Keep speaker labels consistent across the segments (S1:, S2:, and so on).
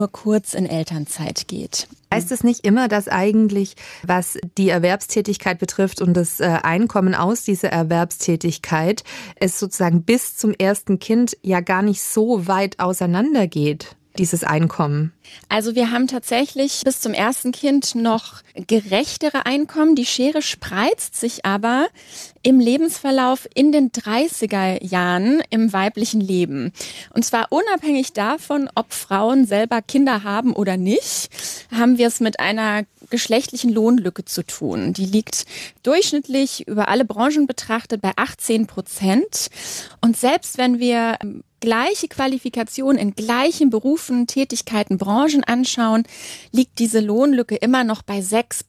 S1: nur kurz in Elternzeit geht.
S2: Heißt es nicht immer, dass eigentlich, was die Erwerbstätigkeit betrifft und das Einkommen aus dieser Erwerbstätigkeit, es sozusagen bis zum ersten Kind ja gar nicht so weit auseinander geht, dieses Einkommen?
S1: Also wir haben tatsächlich bis zum ersten Kind noch gerechtere Einkommen. Die Schere spreizt sich aber im Lebensverlauf in den 30er Jahren im weiblichen Leben. Und zwar unabhängig davon, ob Frauen selber Kinder haben oder nicht, haben wir es mit einer geschlechtlichen Lohnlücke zu tun. Die liegt durchschnittlich über alle Branchen betrachtet bei 18%. Und selbst wenn wir gleiche Qualifikation in gleichen Berufen, Tätigkeiten, Branchen anschauen, liegt diese Lohnlücke immer noch bei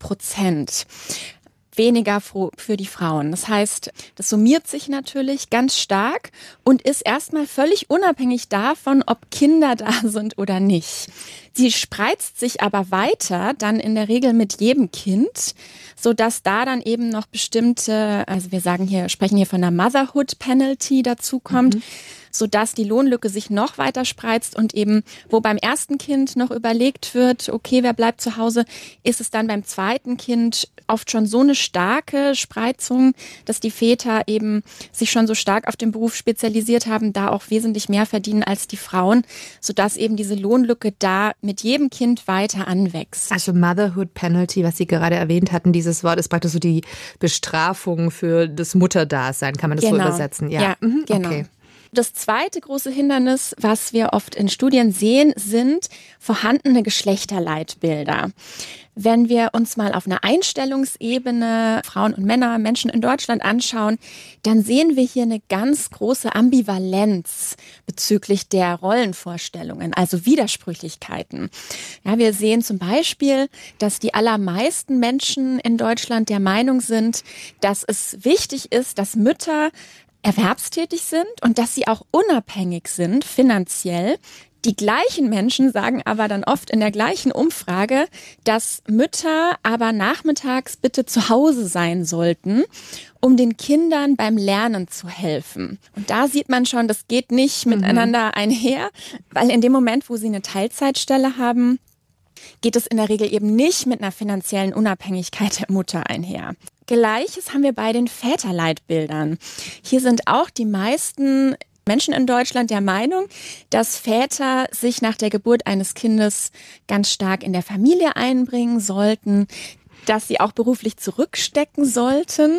S1: 6%. Weniger für die Frauen. Das heißt, das summiert sich natürlich ganz stark und ist erstmal völlig unabhängig davon, ob Kinder da sind oder nicht. Sie spreizt sich aber weiter, dann in der Regel mit jedem Kind, sodass da dann eben noch bestimmte, also sprechen hier von der Motherhood Penalty dazukommt, sodass die Lohnlücke sich noch weiter spreizt und eben, wo beim ersten Kind noch überlegt wird, okay, wer bleibt zu Hause, ist es dann beim zweiten Kind oft schon so eine starke Spreizung, dass die Väter eben sich schon so stark auf den Beruf spezialisiert haben, da auch wesentlich mehr verdienen als die Frauen, sodass eben diese Lohnlücke da mit jedem Kind weiter anwächst.
S2: Also Motherhood Penalty, was Sie gerade erwähnt hatten, dieses Wort ist praktisch so die Bestrafung für das Mutterdasein, kann man das so übersetzen?
S1: Ja, genau.
S2: Okay.
S1: Das zweite große Hindernis, was wir oft in Studien sehen, sind vorhandene Geschlechterleitbilder. Wenn wir uns mal auf einer Einstellungsebene Frauen und Männer, Menschen in Deutschland anschauen, dann sehen wir hier eine ganz große Ambivalenz bezüglich der Rollenvorstellungen, also Widersprüchlichkeiten. Ja, wir sehen zum Beispiel, dass die allermeisten Menschen in Deutschland der Meinung sind, dass es wichtig ist, dass Mütter erwerbstätig sind und dass sie auch unabhängig sind finanziell. Die gleichen Menschen sagen aber dann oft in der gleichen Umfrage, dass Mütter aber nachmittags bitte zu Hause sein sollten, um den Kindern beim Lernen zu helfen. Und da sieht man schon, das geht nicht miteinander einher, weil in dem Moment, wo sie eine Teilzeitstelle haben, geht es in der Regel eben nicht mit einer finanziellen Unabhängigkeit der Mutter einher. Gleiches haben wir bei den Väterleitbildern. Hier sind auch die meisten Menschen in Deutschland der Meinung, dass Väter sich nach der Geburt eines Kindes ganz stark in der Familie einbringen sollten, dass sie auch beruflich zurückstecken sollten.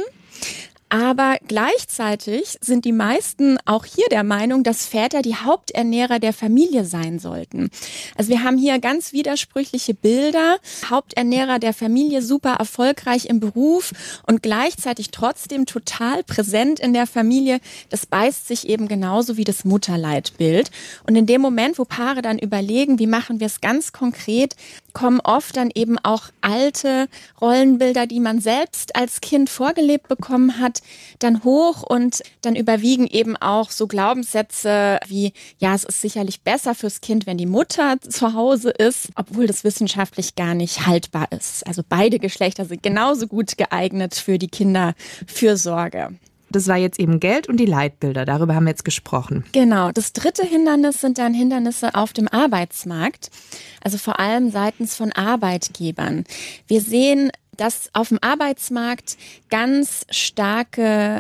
S1: Aber gleichzeitig sind die meisten auch hier der Meinung, dass Väter die Haupternährer der Familie sein sollten. Also wir haben hier ganz widersprüchliche Bilder. Haupternährer der Familie, super erfolgreich im Beruf und gleichzeitig trotzdem total präsent in der Familie. Das beißt sich eben genauso wie das Mutterleitbild. Und in dem Moment, wo Paare dann überlegen, wie machen wir es ganz konkret, kommen oft dann eben auch alte Rollenbilder, die man selbst als Kind vorgelebt bekommen hat, dann hoch und dann überwiegen eben auch so Glaubenssätze wie, ja, es ist sicherlich besser fürs Kind, wenn die Mutter zu Hause ist, obwohl das wissenschaftlich gar nicht haltbar ist. Also beide Geschlechter sind genauso gut geeignet für die Kinderfürsorge.
S2: Das war jetzt eben Geld und die Leitbilder, darüber haben wir jetzt gesprochen.
S1: Genau, das dritte Hindernis sind dann Hindernisse auf dem Arbeitsmarkt, also vor allem seitens von Arbeitgebern. Wir sehen, dass auf dem Arbeitsmarkt ganz starke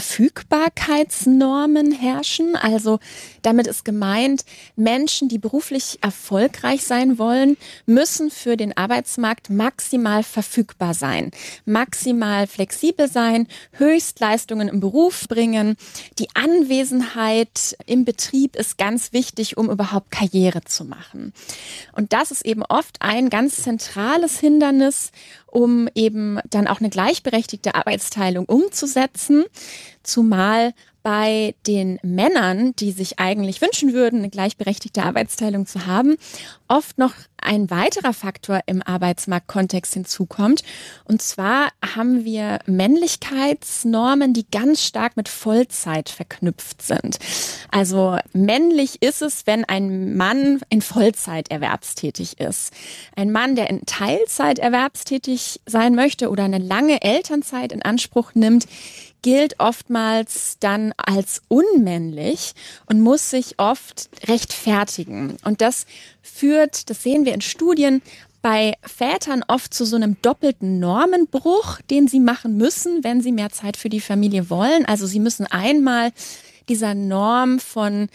S1: Verfügbarkeitsnormen herrschen. Also damit ist gemeint, Menschen, die beruflich erfolgreich sein wollen, müssen für den Arbeitsmarkt maximal verfügbar sein, maximal flexibel sein, Höchstleistungen im Beruf bringen. Die Anwesenheit im Betrieb ist ganz wichtig, um überhaupt Karriere zu machen. Und das ist eben oft ein ganz zentrales Hindernis, um eben dann auch eine gleichberechtigte Arbeitsteilung umzusetzen, zumal bei den Männern, die sich eigentlich wünschen würden, eine gleichberechtigte Arbeitsteilung zu haben, oft noch ein weiterer Faktor im Arbeitsmarktkontext hinzukommt. Und zwar haben wir Männlichkeitsnormen, die ganz stark mit Vollzeit verknüpft sind. Also männlich ist es, wenn ein Mann in Vollzeit erwerbstätig ist. Ein Mann, der in Teilzeit erwerbstätig sein möchte oder eine lange Elternzeit in Anspruch nimmt, gilt oftmals dann als unmännlich und muss sich oft rechtfertigen. Und das führt, das sehen wir in Studien, bei Vätern oft zu so einem doppelten Normenbruch, den sie machen müssen, wenn sie mehr Zeit für die Familie wollen. Also sie müssen einmal dieser Norm von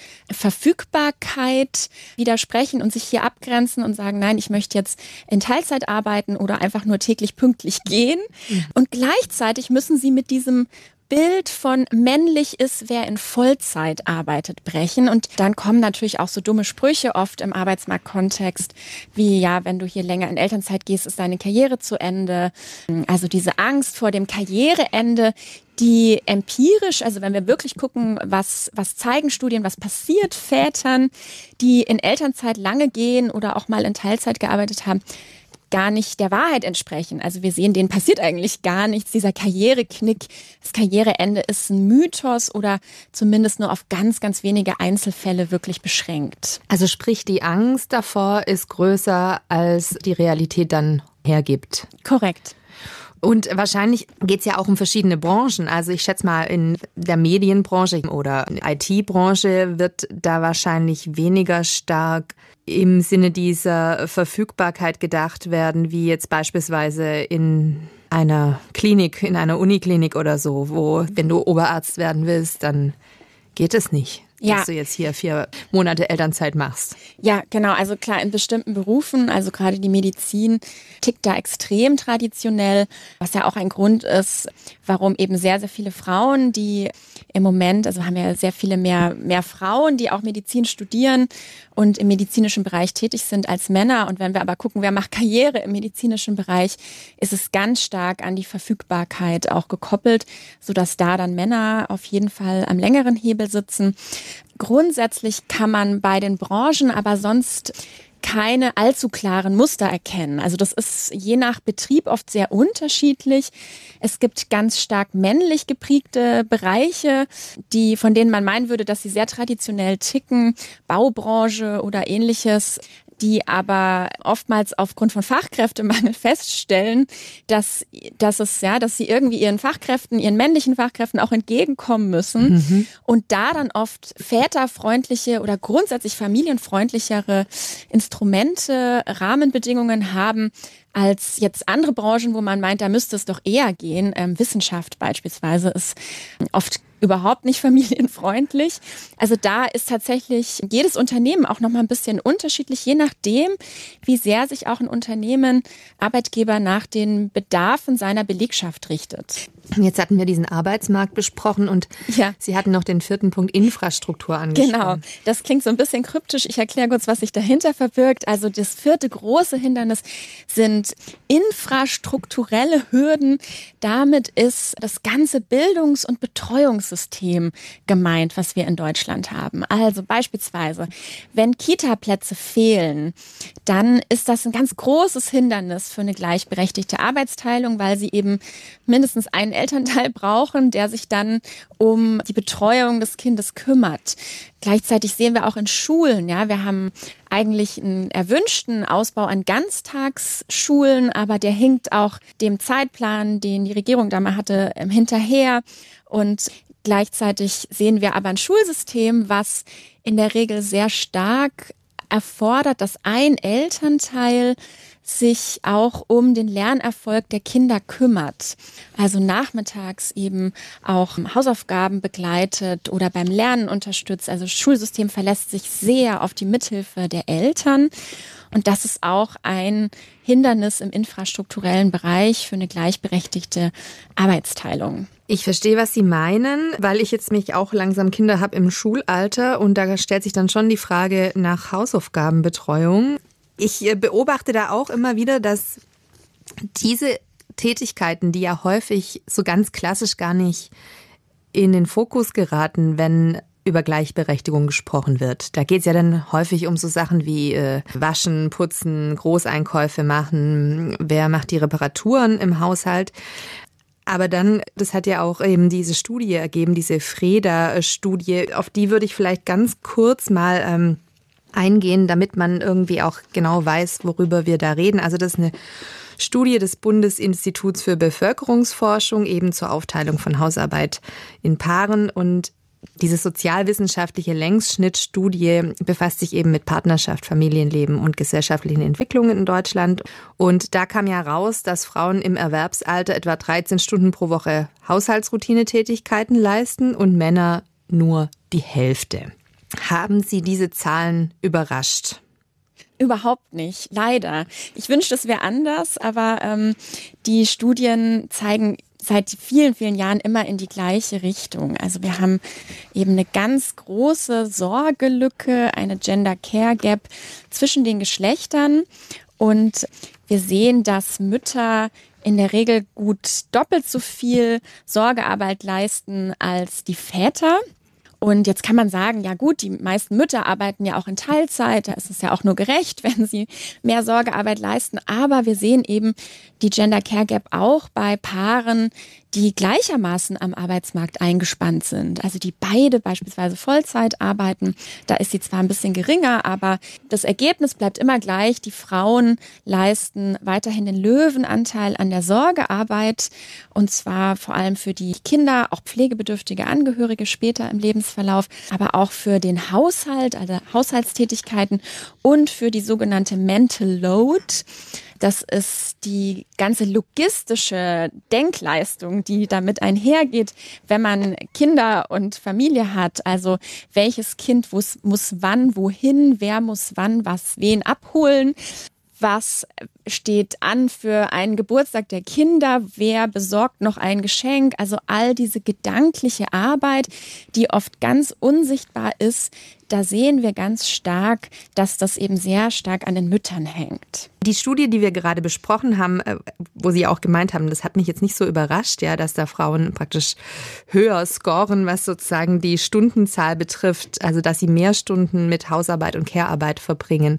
S1: Verfügbarkeit widersprechen und sich hier abgrenzen und sagen, nein, ich möchte jetzt in Teilzeit arbeiten oder einfach nur täglich pünktlich gehen. Und gleichzeitig müssen sie mit diesem Bild von männlich ist, wer in Vollzeit arbeitet, brechen. Und dann kommen natürlich auch so dumme Sprüche oft im Arbeitsmarktkontext, wie ja, wenn du hier länger in Elternzeit gehst, ist deine Karriere zu Ende. Also diese Angst vor dem Karriereende, die empirisch, also wenn wir wirklich gucken, was zeigen Studien, was passiert Vätern, die in Elternzeit lange gehen oder auch mal in Teilzeit gearbeitet haben, gar nicht der Wahrheit entsprechen. Also wir sehen, denen passiert eigentlich gar nichts. Dieser Karriereknick, das Karriereende ist ein Mythos oder zumindest nur auf ganz, ganz wenige Einzelfälle wirklich beschränkt.
S2: Also sprich, die Angst davor ist größer, als die Realität dann hergibt.
S1: Korrekt.
S2: Und wahrscheinlich geht es ja auch um verschiedene Branchen. Also ich schätze mal, in der Medienbranche oder IT-Branche wird da wahrscheinlich weniger stark im Sinne dieser Verfügbarkeit gedacht werden, wie jetzt beispielsweise in einer Klinik, in einer Uniklinik oder so, wo, wenn du Oberarzt werden willst, dann geht es nicht.
S1: Ja.
S2: Dass du jetzt hier 4 Monate Elternzeit machst.
S1: Ja, genau. Also klar, in bestimmten Berufen, also gerade die Medizin tickt da extrem traditionell, was ja auch ein Grund ist, warum eben sehr, sehr viele Frauen, die im Moment, also haben wir sehr viele mehr Frauen, die auch Medizin studieren und im medizinischen Bereich tätig sind als Männer. Und wenn wir aber gucken, wer macht Karriere im medizinischen Bereich, ist es ganz stark an die Verfügbarkeit auch gekoppelt, sodass da dann Männer auf jeden Fall am längeren Hebel sitzen. Grundsätzlich kann man bei den Branchen aber sonst keine allzu klaren Muster erkennen. Also das ist je nach Betrieb oft sehr unterschiedlich. Es gibt ganz stark männlich geprägte Bereiche, von denen man meinen würde, dass sie sehr traditionell ticken, Baubranche oder ähnliches, die aber oftmals aufgrund von Fachkräftemangel feststellen, dass sie irgendwie ihren männlichen Fachkräften auch entgegenkommen müssen und da dann oft väterfreundliche oder grundsätzlich familienfreundlichere Instrumente, Rahmenbedingungen haben, als jetzt andere Branchen, wo man meint, da müsste es doch eher gehen. Wissenschaft beispielsweise ist oft überhaupt nicht familienfreundlich. Also da ist tatsächlich jedes Unternehmen auch noch mal ein bisschen unterschiedlich, je nachdem, wie sehr sich auch ein Unternehmen, Arbeitgeber nach den Bedarfen seiner Belegschaft richtet.
S2: Jetzt hatten wir diesen Arbeitsmarkt besprochen und ja. Sie hatten noch den 4. Punkt Infrastruktur angesprochen.
S1: Genau, das klingt so ein bisschen kryptisch. Ich erkläre kurz, was sich dahinter verbirgt. Also das 4. große Hindernis sind infrastrukturelle Hürden. Damit ist das ganze Bildungs- und Betreuungssystem gemeint, was wir in Deutschland haben. Also beispielsweise, wenn Kita-Plätze fehlen, dann ist das ein ganz großes Hindernis für eine gleichberechtigte Arbeitsteilung, weil sie eben mindestens einen Elternteil brauchen, der sich dann um die Betreuung des Kindes kümmert. Gleichzeitig sehen wir auch in Schulen, ja, wir haben eigentlich einen erwünschten Ausbau an Ganztagsschulen, aber der hinkt auch dem Zeitplan, den die Regierung da mal hatte, hinterher. Und gleichzeitig sehen wir aber ein Schulsystem, was in der Regel sehr stark erfordert, dass ein Elternteil sich auch um den Lernerfolg der Kinder kümmert. Also nachmittags eben auch Hausaufgaben begleitet oder beim Lernen unterstützt. Also das Schulsystem verlässt sich sehr auf die Mithilfe der Eltern. Und das ist auch ein Hindernis im infrastrukturellen Bereich für eine gleichberechtigte Arbeitsteilung.
S2: Ich verstehe, was Sie meinen, weil ich jetzt mich auch langsam Kinder habe im Schulalter und da stellt sich dann schon die Frage nach Hausaufgabenbetreuung. Ich beobachte da auch immer wieder, dass diese Tätigkeiten, die ja häufig so ganz klassisch gar nicht in den Fokus geraten, wenn über Gleichberechtigung gesprochen wird. Da geht es ja dann häufig um so Sachen wie Waschen, Putzen, Großeinkäufe machen, wer macht die Reparaturen im Haushalt. Aber dann, das hat ja auch eben diese Studie ergeben, diese Freda-Studie, auf die würde ich vielleicht ganz kurz mal eingehen, damit man irgendwie auch genau weiß, worüber wir da reden. Also das ist eine Studie des Bundesinstituts für Bevölkerungsforschung eben zur Aufteilung von Hausarbeit in Paaren. Und diese sozialwissenschaftliche Längsschnittstudie befasst sich eben mit Partnerschaft, Familienleben und gesellschaftlichen Entwicklungen in Deutschland. Und da kam ja raus, dass Frauen im Erwerbsalter etwa 13 Stunden pro Woche Haushaltsroutinetätigkeiten leisten und Männer nur die Hälfte. Haben Sie diese Zahlen überrascht?
S1: Überhaupt nicht, leider. Ich wünschte, es wäre anders, aber die Studien zeigen seit vielen, vielen Jahren immer in die gleiche Richtung. Also wir haben eben eine ganz große Sorgelücke, eine Gender Care Gap zwischen den Geschlechtern. Und wir sehen, dass Mütter in der Regel gut doppelt so viel Sorgearbeit leisten als die Väter. Und jetzt kann man sagen, ja gut, die meisten Mütter arbeiten ja auch in Teilzeit, da ist es ja auch nur gerecht, wenn sie mehr Sorgearbeit leisten. Aber wir sehen eben die Gender Care Gap auch bei Paaren, die gleichermaßen am Arbeitsmarkt eingespannt sind. Also die beide beispielsweise Vollzeit arbeiten. Da ist sie zwar ein bisschen geringer, aber das Ergebnis bleibt immer gleich. Die Frauen leisten weiterhin den Löwenanteil an der Sorgearbeit. Und zwar vor allem für die Kinder, auch pflegebedürftige Angehörige später im Lebensverlauf, aber auch für den Haushalt, also Haushaltstätigkeiten und für die sogenannte Mental Load. Das ist die ganze logistische Denkleistung, die damit einhergeht, wenn man Kinder und Familie hat. Also welches Kind muss wann wohin, wer muss wann was wen abholen. Was steht an für einen Geburtstag der Kinder? Wer besorgt noch ein Geschenk? Also all diese gedankliche Arbeit, die oft ganz unsichtbar ist, da sehen wir ganz stark, dass das eben sehr stark an den Müttern hängt.
S2: Die Studie, die wir gerade besprochen haben, wo Sie auch gemeint haben, das hat mich jetzt nicht so überrascht, ja, dass da Frauen praktisch höher scoren, was sozusagen die Stundenzahl betrifft, also dass sie mehr Stunden mit Hausarbeit und Care-Arbeit verbringen.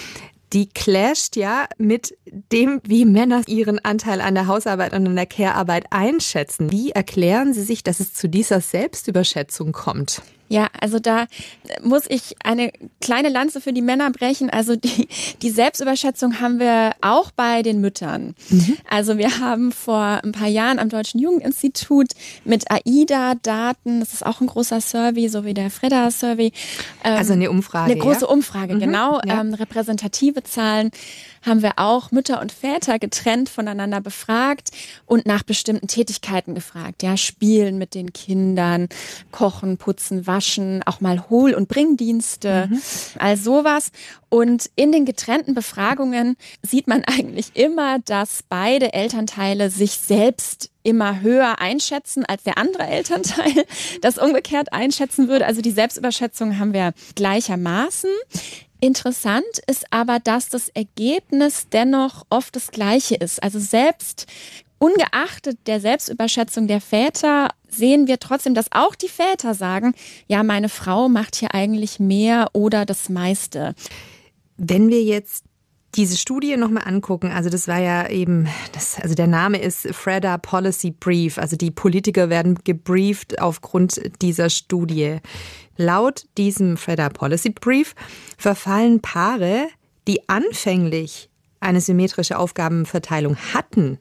S2: Die clasht ja mit dem, wie Männer ihren Anteil an der Hausarbeit und an der Care-Arbeit einschätzen. Wie erklären Sie sich, dass es zu dieser Selbstüberschätzung kommt?
S1: Ja, also da muss ich eine kleine Lanze für die Männer brechen. Also die Selbstüberschätzung haben wir auch bei den Müttern. Also wir haben vor ein paar Jahren am Deutschen Jugendinstitut mit AIDA-Daten, das ist auch ein großer Survey, so wie der Freda-Survey.
S2: Also eine Umfrage.
S1: Eine große Umfrage, genau.
S2: Ja.
S1: Repräsentative Zahlen haben wir auch Mütter und Väter getrennt voneinander befragt und nach bestimmten Tätigkeiten gefragt. Ja, spielen mit den Kindern, kochen, putzen, waschen, auch mal Hol- und Bringdienste, all sowas. Und in den getrennten Befragungen sieht man eigentlich immer, dass beide Elternteile sich selbst immer höher einschätzen als der andere Elternteil, das umgekehrt einschätzen würde. Also die Selbstüberschätzung haben wir gleichermaßen. Interessant ist aber, dass das Ergebnis dennoch oft das gleiche ist. Also selbst ungeachtet der Selbstüberschätzung der Väter sehen wir trotzdem, dass auch die Väter sagen, ja, meine Frau macht hier eigentlich mehr oder das meiste.
S2: Wenn wir jetzt diese Studie nochmal angucken, also das war ja eben, also der Name ist Freda Policy Brief, also die Politiker werden gebrieft aufgrund dieser Studie. Laut diesem Freda Policy Brief verfallen Paare, die anfänglich eine symmetrische Aufgabenverteilung hatten,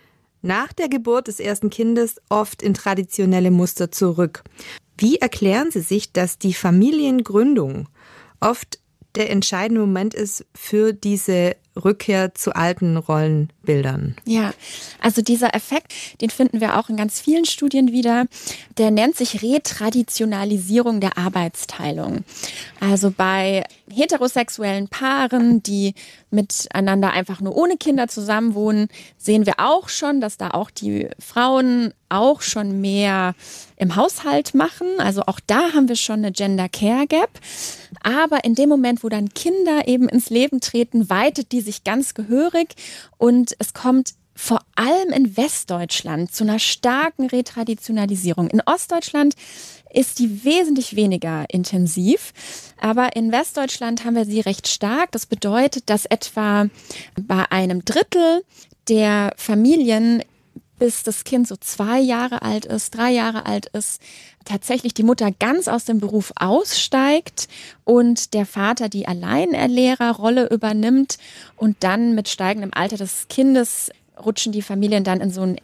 S2: nach der Geburt des ersten Kindes oft in traditionelle Muster zurück. Wie erklären Sie sich, dass die Familiengründung oft der entscheidende Moment ist für diese Rückkehr zu alten Rollenbildern?
S1: Ja, also dieser Effekt, den finden wir auch in ganz vielen Studien wieder. Der nennt sich Retraditionalisierung der Arbeitsteilung. Also bei heterosexuellen Paaren, die miteinander einfach nur ohne Kinder zusammenwohnen, sehen wir auch schon, dass da auch die Frauen auch schon mehr im Haushalt machen. Also auch da haben wir schon eine Gender Care Gap. Aber in dem Moment, wo dann Kinder eben ins Leben treten, weitet die sich ganz gehörig und es kommt vor allem in Westdeutschland zu einer starken Retraditionalisierung. In Ostdeutschland ist die wesentlich weniger intensiv, aber in Westdeutschland haben wir sie recht stark. Das bedeutet, dass etwa bei einem Drittel der Familien bis das Kind so 2 Jahre alt ist, 3 Jahre alt ist, tatsächlich die Mutter ganz aus dem Beruf aussteigt und der Vater die Alleinerlehrerrolle übernimmt und dann mit steigendem Alter des Kindes rutschen die Familien dann in so ein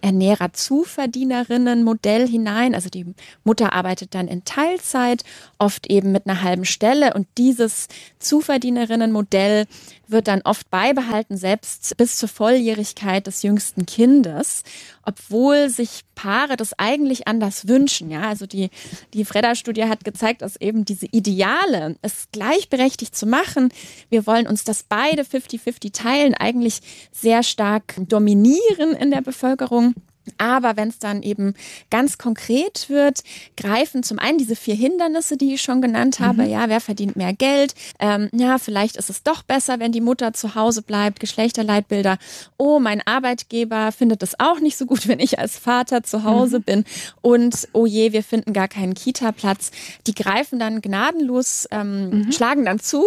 S1: Ernährer-Zuverdienerinnen-Modell hinein. Also die Mutter arbeitet dann in Teilzeit, oft eben mit einer halben Stelle. Und dieses Zuverdienerinnen-Modell wird dann oft beibehalten, selbst bis zur Volljährigkeit des jüngsten Kindes, obwohl sich Paare das eigentlich anders wünschen. Ja, also die Fredda-Studie hat gezeigt, dass eben diese Ideale, es gleichberechtigt zu machen, wir wollen uns das beide 50-50 teilen, eigentlich sehr stark dominieren in der Bevölkerung. Aber wenn es dann eben ganz konkret wird, greifen zum einen diese 4 Hindernisse, die ich schon genannt habe. Ja, wer verdient mehr Geld? Ja, vielleicht ist es doch besser, wenn die Mutter zu Hause bleibt. Geschlechterleitbilder. Oh, mein Arbeitgeber findet es auch nicht so gut, wenn ich als Vater zu Hause bin. Und oh je, wir finden gar keinen Kita-Platz. Die greifen dann gnadenlos, schlagen dann zu.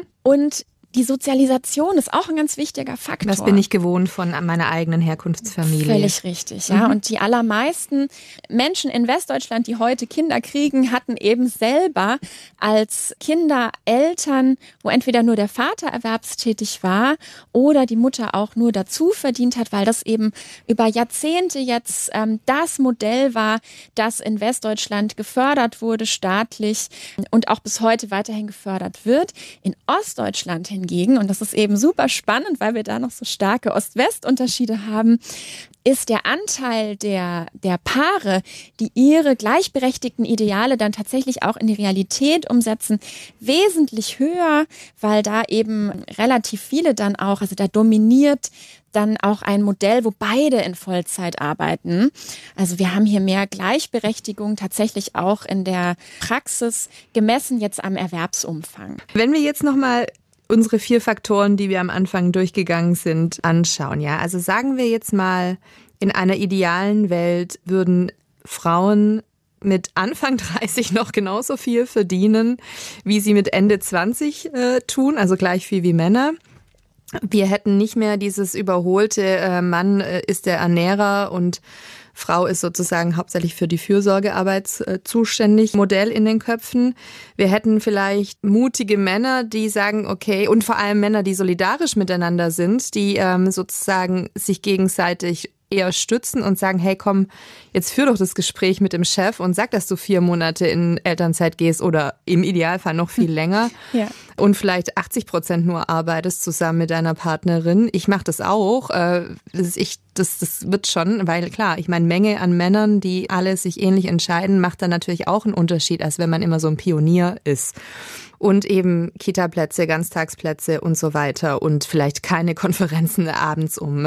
S1: Und die Sozialisation ist auch ein ganz wichtiger Faktor.
S2: Das bin ich gewohnt von meiner eigenen Herkunftsfamilie.
S1: Völlig richtig, ja. Und die allermeisten Menschen in Westdeutschland, die heute Kinder kriegen, hatten eben selber als Kinder Eltern, wo entweder nur der Vater erwerbstätig war oder die Mutter auch nur dazu verdient hat, weil das eben über Jahrzehnte jetzt das Modell war, das in Westdeutschland gefördert wurde, staatlich und auch bis heute weiterhin gefördert wird. In Ostdeutschland hingegen, und das ist eben super spannend, weil wir da noch so starke Ost-West-Unterschiede haben, ist der Anteil der Paare, die ihre gleichberechtigten Ideale dann tatsächlich auch in die Realität umsetzen, wesentlich höher, weil da eben relativ viele dann auch, also da dominiert dann auch ein Modell, wo beide in Vollzeit arbeiten. Also wir haben hier mehr Gleichberechtigung tatsächlich auch in der Praxis, gemessen jetzt am Erwerbsumfang.
S2: Wenn wir jetzt nochmal unsere 4 Faktoren, die wir am Anfang durchgegangen sind, anschauen. Ja, also sagen wir jetzt mal, in einer idealen Welt würden Frauen mit Anfang 30 noch genauso viel verdienen, wie sie mit Ende 20 tun, also gleich viel wie Männer. Wir hätten nicht mehr dieses überholte Mann ist der Ernährer und Frau ist sozusagen hauptsächlich für die Fürsorgearbeit zuständig, Modell in den Köpfen. Wir hätten vielleicht mutige Männer, die sagen, okay, und vor allem Männer, die solidarisch miteinander sind, die sozusagen sich gegenseitig eher stützen und sagen, hey komm, jetzt führ doch das Gespräch mit dem Chef und sag, dass du 4 Monate in Elternzeit gehst oder im Idealfall noch viel länger und vielleicht 80% nur arbeitest zusammen mit deiner Partnerin. Ich mache das auch. Das wird schon, weil klar, ich meine, Menge an Männern, die alle sich ähnlich entscheiden, macht dann natürlich auch einen Unterschied, als wenn man immer so ein Pionier ist. Und eben Kita-Plätze, Ganztagsplätze und so weiter und vielleicht keine Konferenzen abends um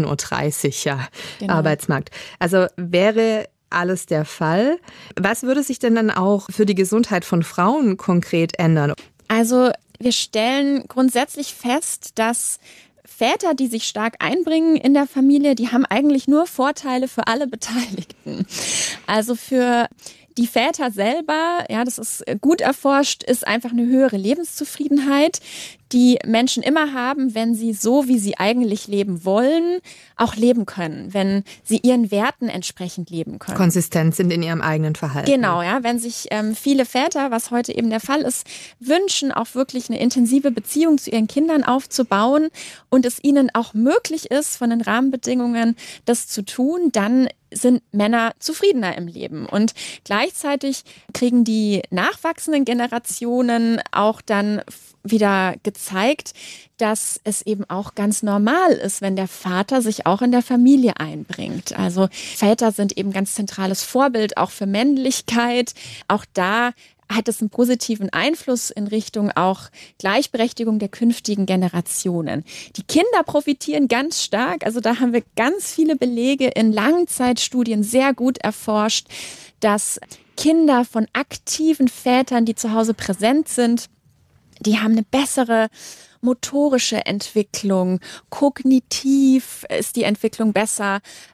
S2: 17.30 Uhr, genau. Arbeitsmarkt. Also wäre alles der Fall. Was würde sich denn dann auch für die Gesundheit von Frauen konkret ändern?
S1: Also wir stellen grundsätzlich fest, dass Väter, die sich stark einbringen in der Familie, die haben eigentlich nur Vorteile für alle Beteiligten. Also für die Väter selber, ja, das ist gut erforscht, ist einfach eine höhere Lebenszufriedenheit, die Menschen immer haben, wenn sie so, wie sie eigentlich leben wollen, auch leben können, wenn sie ihren Werten entsprechend leben können.
S2: Konsistent sind in ihrem eigenen Verhalten.
S1: Genau, ja, wenn sich viele Väter, was heute eben der Fall ist, wünschen, auch wirklich eine intensive Beziehung zu ihren Kindern aufzubauen und es ihnen auch möglich ist, von den Rahmenbedingungen das zu tun, dann sind Männer zufriedener im Leben. Und gleichzeitig kriegen die nachwachsenden Generationen auch dann wieder gezeigt, dass es eben auch ganz normal ist, wenn der Vater sich auch in der Familie einbringt. Also Väter sind eben ganz zentrales Vorbild auch für Männlichkeit. Auch da hat es einen positiven Einfluss in Richtung auch Gleichberechtigung der künftigen Generationen. Die Kinder profitieren ganz stark. Also da haben wir ganz viele Belege in Langzeitstudien sehr gut erforscht, dass Kinder von aktiven Vätern, die zu Hause präsent sind, die haben eine bessere motorische Entwicklung, kognitiv ist die Entwicklung besser,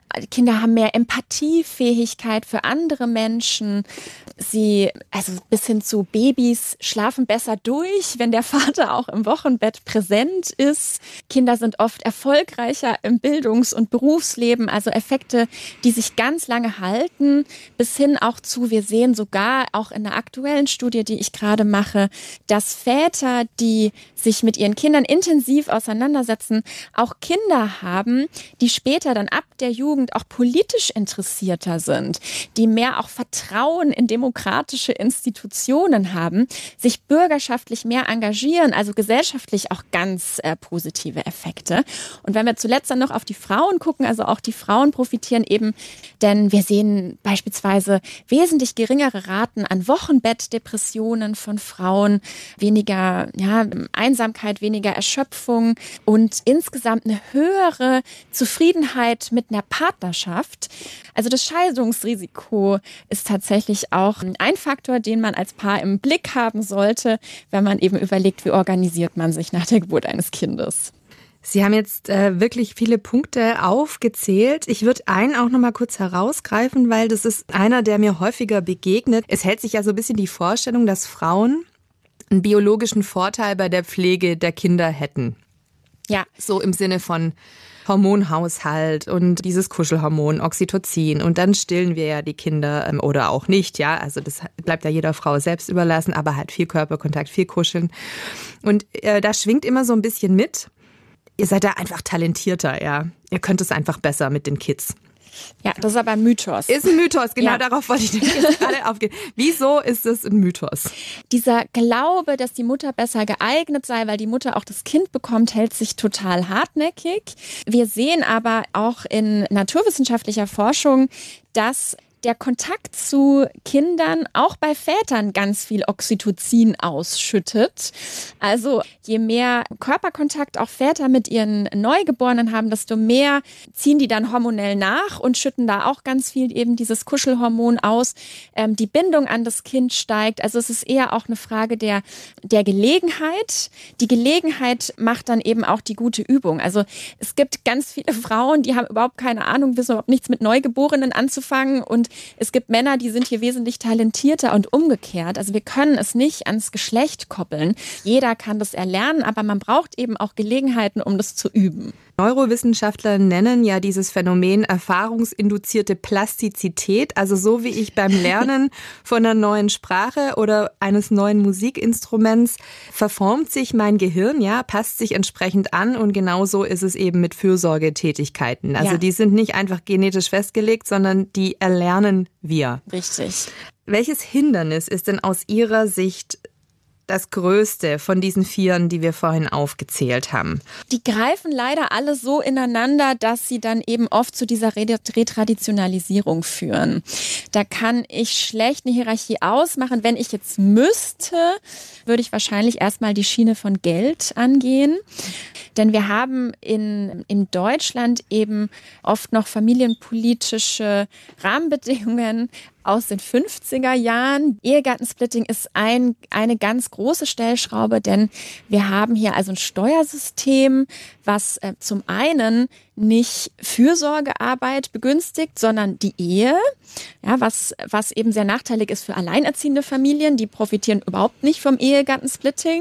S1: Kinder haben mehr Empathiefähigkeit für andere Menschen. Sie, also bis hin zu Babys, schlafen besser durch, wenn der Vater auch im Wochenbett präsent ist. Kinder sind oft erfolgreicher im Bildungs- und Berufsleben, also Effekte, die sich ganz lange halten, bis hin auch zu, wir sehen sogar auch in der aktuellen Studie, die ich gerade mache, dass Väter, die sich mit ihren Kindern intensiv auseinandersetzen, auch Kinder haben, die später dann ab der Jugend auch politisch interessierter sind, die mehr auch Vertrauen in demokratische Institutionen haben, sich bürgerschaftlich mehr engagieren, also gesellschaftlich auch ganz positive Effekte. Und wenn wir zuletzt dann noch auf die Frauen gucken, also auch die Frauen profitieren eben, denn wir sehen beispielsweise wesentlich geringere Raten an Wochenbettdepressionen von Frauen, weniger Einsamkeit, weniger Erschöpfung und insgesamt eine höhere Zufriedenheit mit einer Partnerschaft. Also das Scheidungsrisiko ist tatsächlich auch ein Faktor, den man als Paar im Blick haben sollte, wenn man eben überlegt, wie organisiert man sich nach der Geburt eines Kindes.
S2: Sie haben jetzt wirklich viele Punkte aufgezählt. Ich würde einen auch noch mal kurz herausgreifen, weil das ist einer, der mir häufiger begegnet. Es hält sich ja so ein bisschen die Vorstellung, dass Frauen einen biologischen Vorteil bei der Pflege der Kinder hätten.
S1: Ja.
S2: So im Sinne von Hormonhaushalt und dieses Kuschelhormon Oxytocin. Und dann stillen wir ja die Kinder oder auch nicht, ja. Also das bleibt ja jeder Frau selbst überlassen, aber halt viel Körperkontakt, viel Kuscheln. Und da schwingt immer so ein bisschen mit. Ihr seid da einfach talentierter, ja. Ihr könnt es einfach besser mit den Kids.
S1: Ja, das ist aber ein Mythos.
S2: Ist ein Mythos, genau, darauf wollte ich jetzt gerade aufgehen. Wieso ist es ein Mythos?
S1: Dieser Glaube, dass die Mutter besser geeignet sei, weil die Mutter auch das Kind bekommt, hält sich total hartnäckig. Wir sehen aber auch in naturwissenschaftlicher Forschung, dass der Kontakt zu Kindern auch bei Vätern ganz viel Oxytocin ausschüttet. Also je mehr Körperkontakt auch Väter mit ihren Neugeborenen haben, desto mehr ziehen die dann hormonell nach und schütten da auch ganz viel eben dieses Kuschelhormon aus. Die Bindung an das Kind steigt. Also es ist eher auch eine Frage der Gelegenheit. Die Gelegenheit macht dann eben auch die gute Übung. Also es gibt ganz viele Frauen, die haben überhaupt keine Ahnung, wissen überhaupt nichts mit Neugeborenen anzufangen, und es gibt Männer, die sind hier wesentlich talentierter und umgekehrt. Also wir können es nicht ans Geschlecht koppeln. Jeder kann das erlernen, aber man braucht eben auch Gelegenheiten, um das zu üben.
S2: Neurowissenschaftler nennen ja dieses Phänomen erfahrungsinduzierte Plastizität. Also so wie ich beim Lernen von einer neuen Sprache oder eines neuen Musikinstruments verformt sich mein Gehirn, ja, passt sich entsprechend an, und genauso ist es eben mit Fürsorgetätigkeiten. Also die sind nicht einfach genetisch festgelegt, sondern die erlernen wir.
S1: Richtig.
S2: Welches Hindernis ist denn aus Ihrer Sicht das größte von diesen vieren, die wir vorhin aufgezählt haben?
S1: Die greifen leider alle so ineinander, dass sie dann eben oft zu dieser Retraditionalisierung führen. Da kann ich schlecht eine Hierarchie ausmachen. Wenn ich jetzt müsste, würde ich wahrscheinlich erstmal die Schiene von Geld angehen. Denn wir haben in Deutschland eben oft noch familienpolitische Rahmenbedingungen aus den 50er Jahren. Ehegattensplitting ist eine ganz große Stellschraube, denn wir haben hier also ein Steuersystem, was zum einen nicht Fürsorgearbeit begünstigt, sondern die Ehe, ja, was eben sehr nachteilig ist für alleinerziehende Familien. Die profitieren überhaupt nicht vom Ehegattensplitting.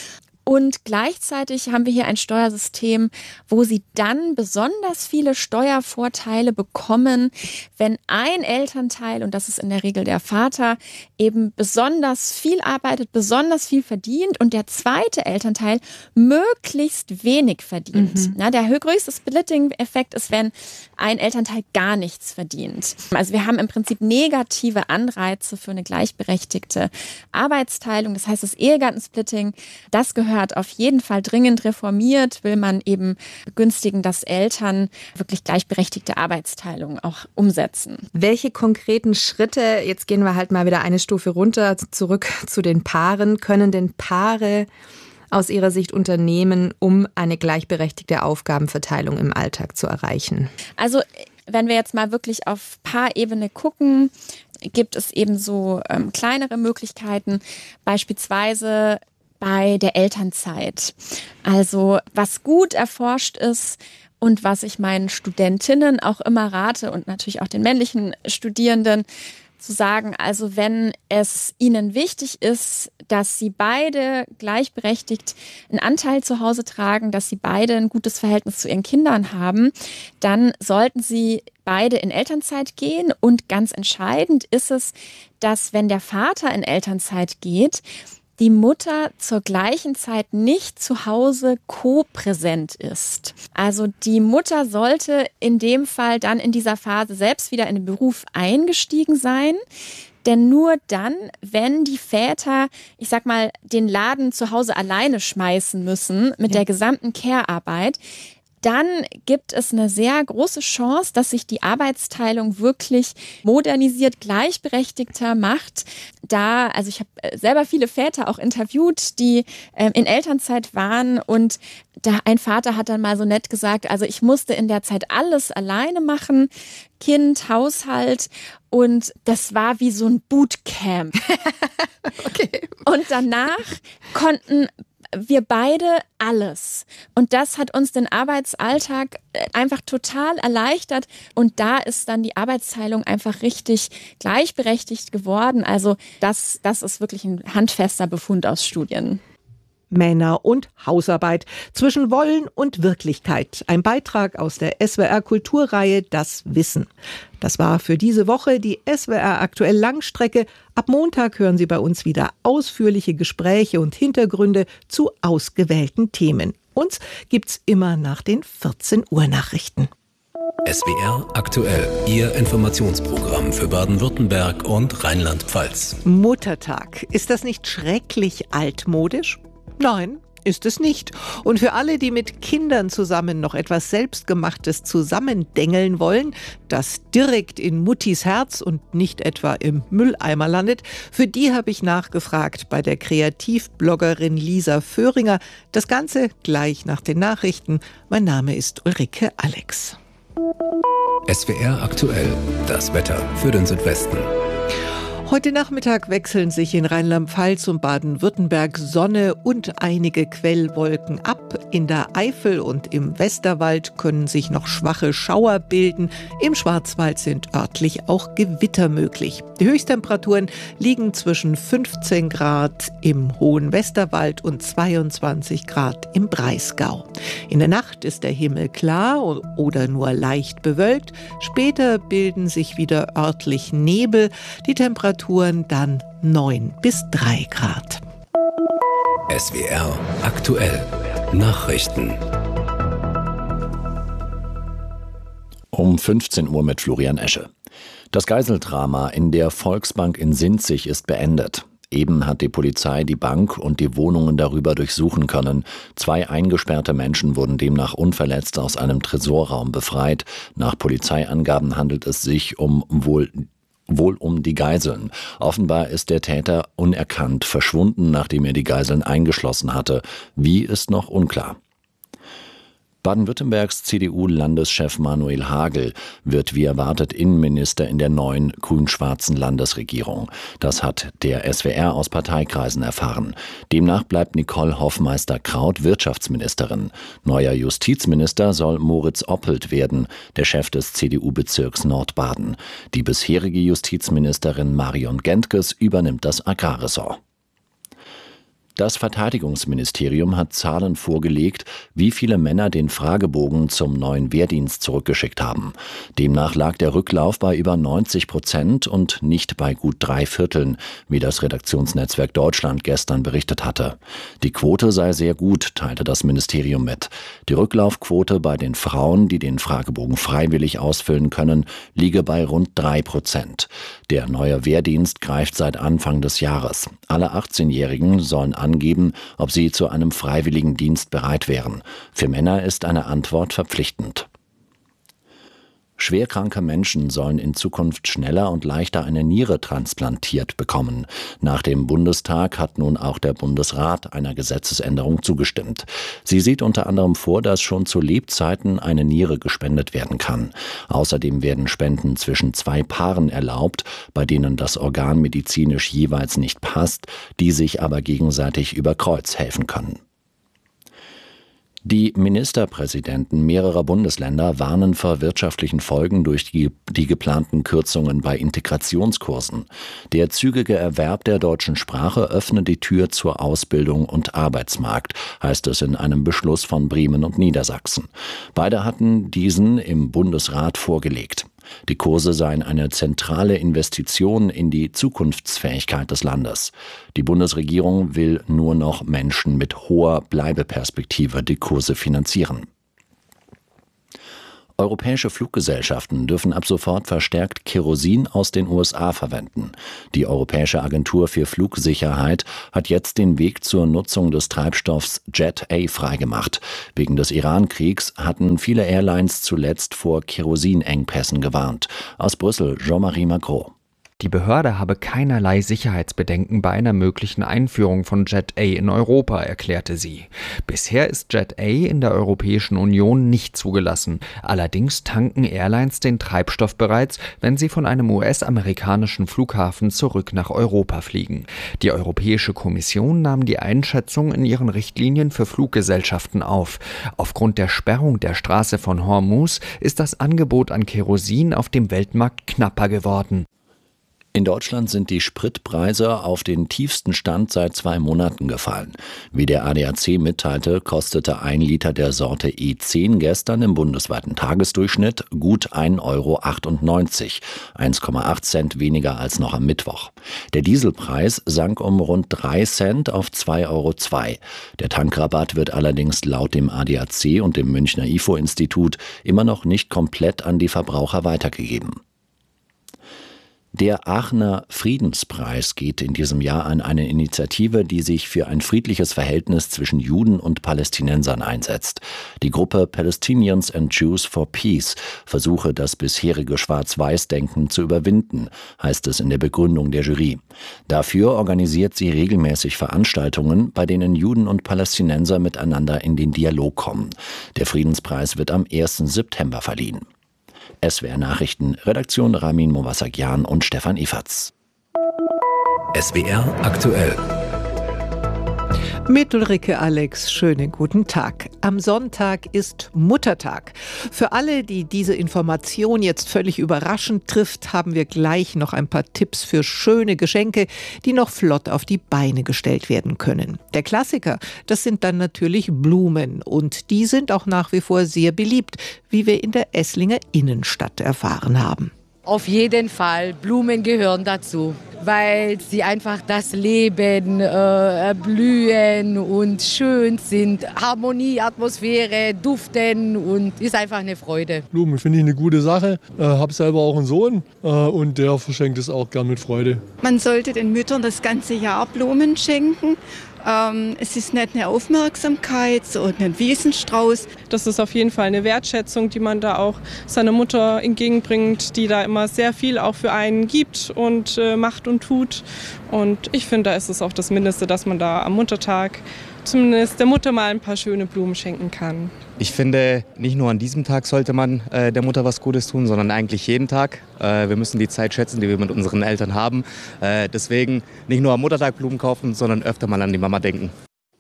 S1: Und gleichzeitig haben wir hier ein Steuersystem, wo sie dann besonders viele Steuervorteile bekommen, wenn ein Elternteil, und das ist in der Regel der Vater, eben besonders viel arbeitet, besonders viel verdient, und der zweite Elternteil möglichst wenig verdient. Na, der größte Splitting-Effekt ist, wenn ein Elternteil gar nichts verdient. Also wir haben im Prinzip negative Anreize für eine gleichberechtigte Arbeitsteilung. Das heißt, das Ehegattensplitting, das gehört auf jeden Fall dringend reformiert, will man eben begünstigen, dass Eltern wirklich gleichberechtigte Arbeitsteilung auch umsetzen.
S2: Welche konkreten Schritte, jetzt gehen wir halt mal wieder eine Stufe runter, zurück zu den Paaren, können denn Paare aus Ihrer Sicht unternehmen, um eine gleichberechtigte Aufgabenverteilung im Alltag zu erreichen?
S1: Also wenn wir jetzt mal wirklich auf Paarebene gucken, gibt es eben so kleinere Möglichkeiten, beispielsweise bei der Elternzeit. Also was gut erforscht ist Und was ich meinen Studentinnen auch immer rate und natürlich auch den männlichen Studierenden, zu sagen, also wenn es ihnen wichtig ist, dass sie beide gleichberechtigt einen Anteil zu Hause tragen, dass sie beide ein gutes Verhältnis zu ihren Kindern haben, dann sollten sie beide in Elternzeit gehen. Und ganz entscheidend ist es, dass wenn der Vater in Elternzeit geht, die Mutter zur gleichen Zeit nicht zu Hause kopräsent ist. Also die Mutter sollte in dem Fall dann in dieser Phase selbst wieder in den Beruf eingestiegen sein. Denn nur dann, wenn die Väter, ich sag mal, den Laden zu Hause alleine schmeißen müssen mit der gesamten Care-Arbeit, dann gibt es eine sehr große Chance, dass sich die Arbeitsteilung wirklich modernisiert, gleichberechtigter macht. Also ich habe selber viele Väter auch interviewt, die in Elternzeit waren, und ein Vater hat dann mal so nett gesagt, also ich musste in der Zeit alles alleine machen, Kind, Haushalt, und das war wie so ein Bootcamp.
S2: Okay.
S1: Und danach konnten wir beide alles. Und das hat uns den Arbeitsalltag einfach total erleichtert. Und da ist dann die Arbeitsteilung einfach richtig gleichberechtigt geworden. Also das ist wirklich ein handfester Befund aus Studien.
S3: Männer und Hausarbeit, zwischen Wollen und Wirklichkeit. Ein Beitrag aus der SWR Kulturreihe Das Wissen. Das war für diese Woche die SWR Aktuell Langstrecke. Ab Montag hören Sie bei uns wieder ausführliche Gespräche und Hintergründe zu ausgewählten Themen. Uns gibt's immer nach den 14 Uhr Nachrichten.
S4: SWR Aktuell, Ihr Informationsprogramm für Baden-Württemberg und Rheinland-Pfalz.
S3: Muttertag. Ist das nicht schrecklich altmodisch? Nein, ist es nicht. Und für alle, die mit Kindern zusammen noch etwas Selbstgemachtes zusammendengeln wollen, das direkt in Muttis Herz und nicht etwa im Mülleimer landet, für die habe ich nachgefragt bei der Kreativbloggerin Lisa Föhringer. Das Ganze gleich nach den Nachrichten. Mein Name ist Ulrike Alex.
S4: SWR Aktuell, das Wetter für den Südwesten.
S3: Heute Nachmittag wechseln sich in Rheinland-Pfalz und Baden-Württemberg Sonne und einige Quellwolken ab. In der Eifel und im Westerwald können sich noch schwache Schauer bilden. Im Schwarzwald sind örtlich auch Gewitter möglich. Die Höchsttemperaturen liegen zwischen 15 Grad im hohen Westerwald und 22 Grad im Breisgau. In der Nacht ist der Himmel klar oder nur leicht bewölkt. Später bilden sich wieder örtlich Nebel. Die Temperaturen dann 9 bis 3 Grad.
S4: SWR Aktuell Nachrichten.
S5: Um 15 Uhr mit Florian Esche. Das Geiseldrama in der Volksbank in Sinzig ist beendet. Eben hat die Polizei die Bank und die Wohnungen darüber durchsuchen können. 2 eingesperrte Menschen wurden demnach unverletzt aus einem Tresorraum befreit. Nach Polizeiangaben handelt es sich wohl um die Geiseln. Offenbar ist der Täter unerkannt verschwunden, nachdem er die Geiseln eingeschlossen hatte. Wie, ist noch unklar. Baden-Württembergs CDU-Landeschef Manuel Hagel wird wie erwartet Innenminister in der neuen grün-schwarzen Landesregierung. Das hat der SWR aus Parteikreisen erfahren. Demnach bleibt Nicole Hoffmeister-Kraut Wirtschaftsministerin. Neuer Justizminister soll Moritz Oppelt werden, der Chef des CDU-Bezirks Nordbaden. Die bisherige Justizministerin Marion Gentges übernimmt das Agrarressort. Das Verteidigungsministerium hat Zahlen vorgelegt, wie viele Männer den Fragebogen zum neuen Wehrdienst zurückgeschickt haben. Demnach lag der Rücklauf bei über 90% und nicht bei gut 3/4, wie das Redaktionsnetzwerk Deutschland gestern berichtet hatte. Die Quote sei sehr gut, teilte das Ministerium mit. Die Rücklaufquote bei den Frauen, die den Fragebogen freiwillig ausfüllen können, liege bei rund 3%. Der neue Wehrdienst greift seit Anfang des Jahres. Alle 18-Jährigen sollen angeben, ob sie zu einem freiwilligen Dienst bereit wären. Für Männer ist eine Antwort verpflichtend. Schwerkranke Menschen sollen in Zukunft schneller und leichter eine Niere transplantiert bekommen. Nach dem Bundestag hat nun auch der Bundesrat einer Gesetzesänderung zugestimmt. Sie sieht unter anderem vor, dass schon zu Lebzeiten eine Niere gespendet werden kann. Außerdem werden Spenden zwischen 2 Paaren erlaubt, bei denen das Organ medizinisch jeweils nicht passt, die sich aber gegenseitig über Kreuz helfen können. Die Ministerpräsidenten mehrerer Bundesländer warnen vor wirtschaftlichen Folgen durch die geplanten Kürzungen bei Integrationskursen. Der zügige Erwerb der deutschen Sprache öffne die Tür zur Ausbildung und Arbeitsmarkt, heißt es in einem Beschluss von Bremen und Niedersachsen. Beide hatten diesen im Bundesrat vorgelegt. Die Kurse seien eine zentrale Investition in die Zukunftsfähigkeit des Landes. Die Bundesregierung will nur noch Menschen mit hoher Bleibeperspektive die Kurse finanzieren. Europäische Fluggesellschaften dürfen ab sofort verstärkt Kerosin aus den USA verwenden. Die Europäische Agentur für Flugsicherheit hat jetzt den Weg zur Nutzung des Treibstoffs Jet A freigemacht. Wegen des Iran-Kriegs hatten viele Airlines zuletzt vor Kerosinengpässen gewarnt. Aus Brüssel, Jean-Marie Macron.
S6: Die Behörde habe keinerlei Sicherheitsbedenken bei einer möglichen Einführung von Jet A in Europa, erklärte sie. Bisher ist Jet A in der Europäischen Union nicht zugelassen. Allerdings tanken Airlines den Treibstoff bereits, wenn sie von einem US-amerikanischen Flughafen zurück nach Europa fliegen. Die Europäische Kommission nahm die Einschätzung in ihren Richtlinien für Fluggesellschaften auf. Aufgrund der Sperrung der Straße von Hormuz ist das Angebot an Kerosin auf dem Weltmarkt knapper geworden.
S5: In Deutschland sind die Spritpreise auf den tiefsten Stand seit 2 Monaten gefallen. Wie der ADAC mitteilte, kostete 1 Liter der Sorte E10 gestern im bundesweiten Tagesdurchschnitt gut 1,98 Euro, 1,8 Cent weniger als noch am Mittwoch. Der Dieselpreis sank um rund 3 Cent auf 2,02 Euro. Der Tankrabatt wird allerdings laut dem ADAC und dem Münchner IFO-Institut immer noch nicht komplett an die Verbraucher weitergegeben. Der Aachener Friedenspreis geht in diesem Jahr an eine Initiative, die sich für ein friedliches Verhältnis zwischen Juden und Palästinensern einsetzt. Die Gruppe Palestinians and Jews for Peace versuche, das bisherige Schwarz-Weiß-Denken zu überwinden, heißt es in der Begründung der Jury. Dafür organisiert sie regelmäßig Veranstaltungen, bei denen Juden und Palästinenser miteinander in den Dialog kommen. Der Friedenspreis wird am 1. September verliehen. SWR Nachrichten, Redaktion Ramin Mowasagian und Stefan Ifatz.
S4: SWR aktuell.
S3: Mit Ulrike Alex, schönen guten Tag. Am Sonntag ist Muttertag. Für alle, die diese Information jetzt völlig überraschend trifft, haben wir gleich noch ein paar Tipps für schöne Geschenke, die noch flott auf die Beine gestellt werden können. Der Klassiker, das sind dann natürlich Blumen. Und die sind auch nach wie vor sehr beliebt, wie wir in der Esslinger Innenstadt erfahren haben.
S7: Auf jeden Fall, Blumen gehören dazu, weil sie einfach das Leben erblühen und schön sind. Harmonie, Atmosphäre, duften und ist einfach eine Freude.
S8: Blumen finde ich eine gute Sache. Habe selber auch einen Sohn und der verschenkt es auch gern mit Freude.
S9: Man sollte den Müttern das ganze Jahr Blumen schenken. Es ist nicht eine Aufmerksamkeit, so ein Wiesenstrauß.
S10: Das ist auf jeden Fall eine Wertschätzung, die man da auch seiner Mutter entgegenbringt, die da immer sehr viel auch für einen gibt und macht und tut. Und ich finde, da ist es auch das Mindeste, dass man da am Muttertag zumindest der Mutter mal ein paar schöne Blumen schenken kann.
S11: Ich finde, nicht nur an diesem Tag sollte man der Mutter was Gutes tun, sondern eigentlich jeden Tag. Wir müssen die Zeit schätzen, die wir mit unseren Eltern haben. Deswegen nicht nur am Muttertag Blumen kaufen, sondern öfter mal an die Mama denken.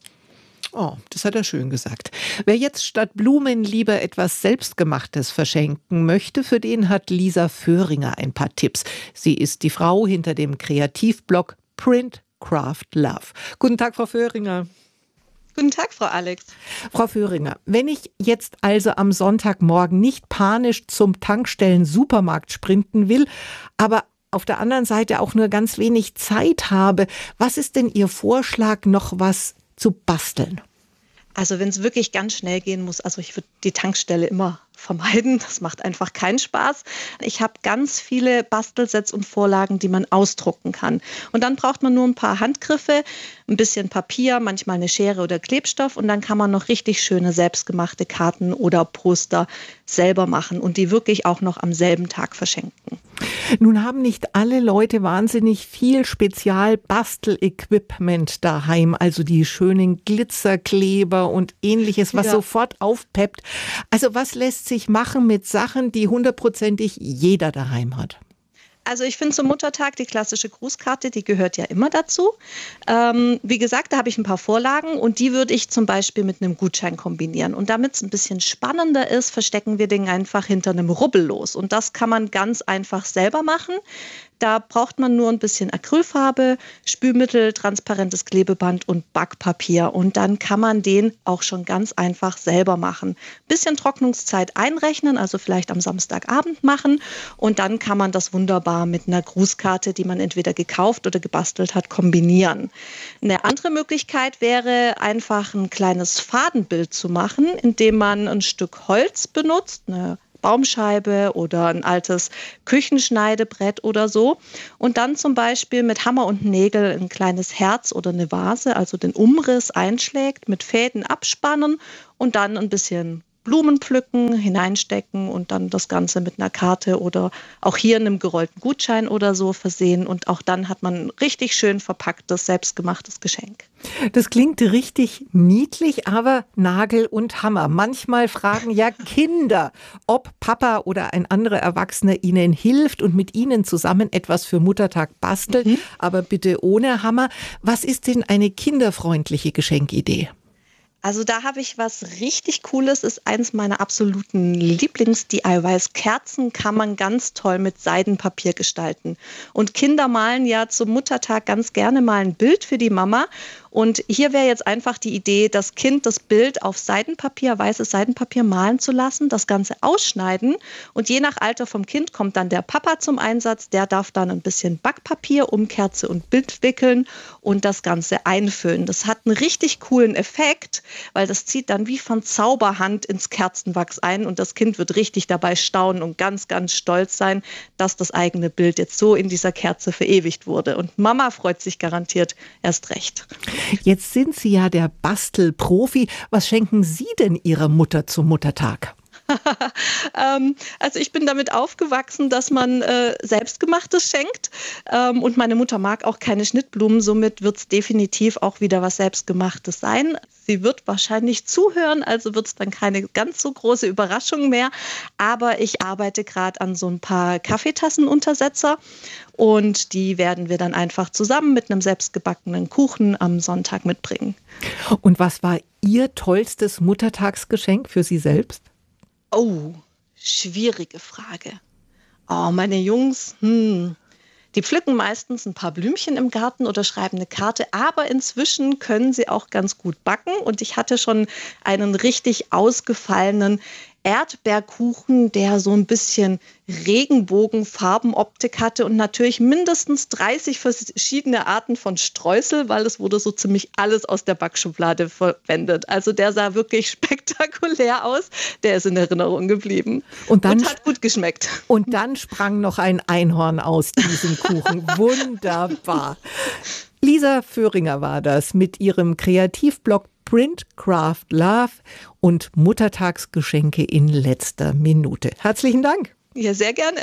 S3: Oh, das hat er schön gesagt. Wer jetzt statt Blumen lieber etwas Selbstgemachtes verschenken möchte, für den hat Lisa Föhringer ein paar Tipps. Sie ist die Frau hinter dem Kreativblog Print Craft Love. Guten Tag, Frau Föhringer.
S12: Guten Tag, Frau Alex.
S3: Frau Föhringer, wenn ich jetzt also am Sonntagmorgen nicht panisch zum Tankstellen-Supermarkt sprinten will, aber auf der anderen Seite auch nur ganz wenig Zeit habe, was ist denn Ihr Vorschlag, noch was zu basteln?
S12: Also wenn es wirklich ganz schnell gehen muss, also ich würde die Tankstelle immer vermeiden. Das macht einfach keinen Spaß. Ich habe ganz viele Bastelsets und Vorlagen, die man ausdrucken kann. Und dann braucht man nur ein paar Handgriffe, ein bisschen Papier, manchmal eine Schere oder Klebstoff und dann kann man noch richtig schöne selbstgemachte Karten oder Poster selber machen und die wirklich auch noch am selben Tag verschenken.
S3: Nun haben nicht alle Leute wahnsinnig viel Spezial-Bastel-Equipment daheim, also die schönen Glitzerkleber und ähnliches, was sofort aufpeppt. Also was lässt sich machen mit Sachen, die hundertprozentig jeder daheim hat?
S12: Also ich finde zum Muttertag die klassische Grußkarte, die gehört ja immer dazu. Wie gesagt, da habe ich ein paar Vorlagen und die würde ich zum Beispiel mit einem Gutschein kombinieren. Und damit es ein bisschen spannender ist, verstecken wir den einfach hinter einem Rubbellos. Und das kann man ganz einfach selber machen. Da braucht man nur ein bisschen Acrylfarbe, Spülmittel, transparentes Klebeband und Backpapier. Und dann kann man den auch schon ganz einfach selber machen. Bisschen Trocknungszeit einrechnen, also vielleicht am Samstagabend machen. Und dann kann man das wunderbar mit einer Grußkarte, die man entweder gekauft oder gebastelt hat, kombinieren. Eine andere Möglichkeit wäre, einfach ein kleines Fadenbild zu machen, indem man ein Stück Holz benutzt, eine Baumscheibe oder ein altes Küchenschneidebrett oder so. Und dann zum Beispiel mit Hammer und Nägel ein kleines Herz oder eine Vase, also den Umriss einschlägt, mit Fäden abspannen und dann ein bisschen Blumen pflücken, hineinstecken und dann das Ganze mit einer Karte oder auch hier einem gerollten Gutschein oder so versehen. Und auch dann hat man ein richtig schön verpacktes, selbstgemachtes Geschenk.
S3: Das klingt richtig niedlich, aber Nagel und Hammer. Manchmal fragen ja Kinder, ob Papa oder ein anderer Erwachsener ihnen hilft und mit ihnen zusammen etwas für Muttertag bastelt, aber bitte ohne Hammer. Was ist denn eine kinderfreundliche Geschenkidee?
S12: Also da habe ich was richtig Cooles, ist eins meiner absoluten Lieblings-DIYs. Kerzen kann man ganz toll mit Seidenpapier gestalten. Und Kinder malen ja zum Muttertag ganz gerne mal ein Bild für die Mama. Und hier wäre jetzt einfach die Idee, das Kind das Bild auf Seidenpapier, weißes Seidenpapier malen zu lassen, das Ganze ausschneiden und je nach Alter vom Kind kommt dann der Papa zum Einsatz, der darf dann ein bisschen Backpapier um Kerze und Bild wickeln und das Ganze einfüllen. Das hat einen richtig coolen Effekt, weil das zieht dann wie von Zauberhand ins Kerzenwachs ein und das Kind wird richtig dabei staunen und ganz, ganz stolz sein, dass das eigene Bild jetzt so in dieser Kerze verewigt wurde. Und Mama freut sich garantiert erst recht.
S3: Jetzt sind Sie ja der Bastelprofi. Was schenken Sie denn Ihrer Mutter zum Muttertag?
S12: Also ich bin damit aufgewachsen, dass man Selbstgemachtes schenkt und meine Mutter mag auch keine Schnittblumen, somit wird es definitiv auch wieder was Selbstgemachtes sein. Sie wird wahrscheinlich zuhören, also wird es dann keine ganz so große Überraschung mehr, aber ich arbeite gerade an so ein paar Kaffeetassenuntersetzer und die werden wir dann einfach zusammen mit einem selbstgebackenen Kuchen am Sonntag mitbringen.
S3: Und was war Ihr tollstes Muttertagsgeschenk für Sie selbst?
S12: Oh, schwierige Frage. Oh, meine Jungs, die pflücken meistens ein paar Blümchen im Garten oder schreiben eine Karte, aber inzwischen können sie auch ganz gut backen und ich hatte schon einen richtig ausgefallenen Erdbeerkuchen, der so ein bisschen Regenbogenfarbenoptik hatte und natürlich mindestens 30 verschiedene Arten von Streusel, weil es wurde so ziemlich alles aus der Backschublade verwendet. Also der sah wirklich spektakulär aus. Der ist in Erinnerung geblieben und hat gut geschmeckt.
S3: Und dann sprang noch ein Einhorn aus diesem Kuchen. Wunderbar. Lisa Föhringer war das mit ihrem Kreativblog Print, Craft, Love und Muttertagsgeschenke in letzter Minute. Herzlichen Dank.
S12: Ja, sehr gerne.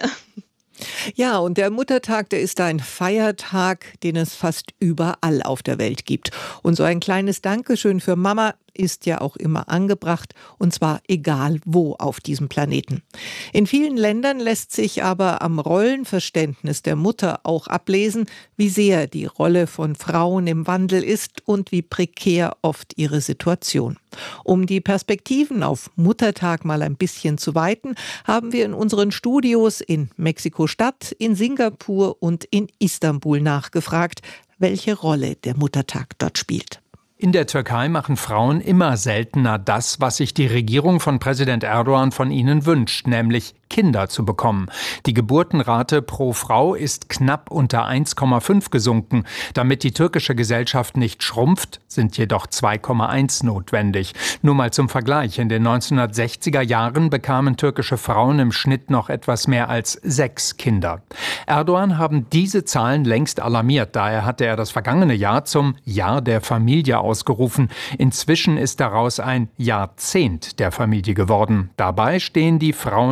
S3: Ja, und der Muttertag, der ist ein Feiertag, den es fast überall auf der Welt gibt. Und so ein kleines Dankeschön für Mama ist ja auch immer angebracht, und zwar egal wo auf diesem Planeten. In vielen Ländern lässt sich aber am Rollenverständnis der Mutter auch ablesen, wie sehr die Rolle von Frauen im Wandel ist und wie prekär oft ihre Situation. Um die Perspektiven auf Muttertag mal ein bisschen zu weiten, haben wir in unseren Studios in Mexiko-Stadt, in Singapur und in Istanbul nachgefragt, welche Rolle der Muttertag dort spielt.
S13: In der Türkei machen Frauen immer seltener das, was sich die Regierung von Präsident Erdogan von ihnen wünscht, nämlich Kinder zu bekommen. Die Geburtenrate pro Frau ist knapp unter 1,5 gesunken. Damit die türkische Gesellschaft nicht schrumpft, sind jedoch 2,1 notwendig. Nur mal zum Vergleich. In den 1960er Jahren bekamen türkische Frauen im Schnitt noch etwas mehr als 6 Kinder. Erdogan haben diese Zahlen längst alarmiert. Daher hatte er das vergangene Jahr zum Jahr der Familie ausgerufen. Inzwischen ist daraus ein Jahrzehnt der Familie geworden. Dabei stehen die Frauen im Fokus.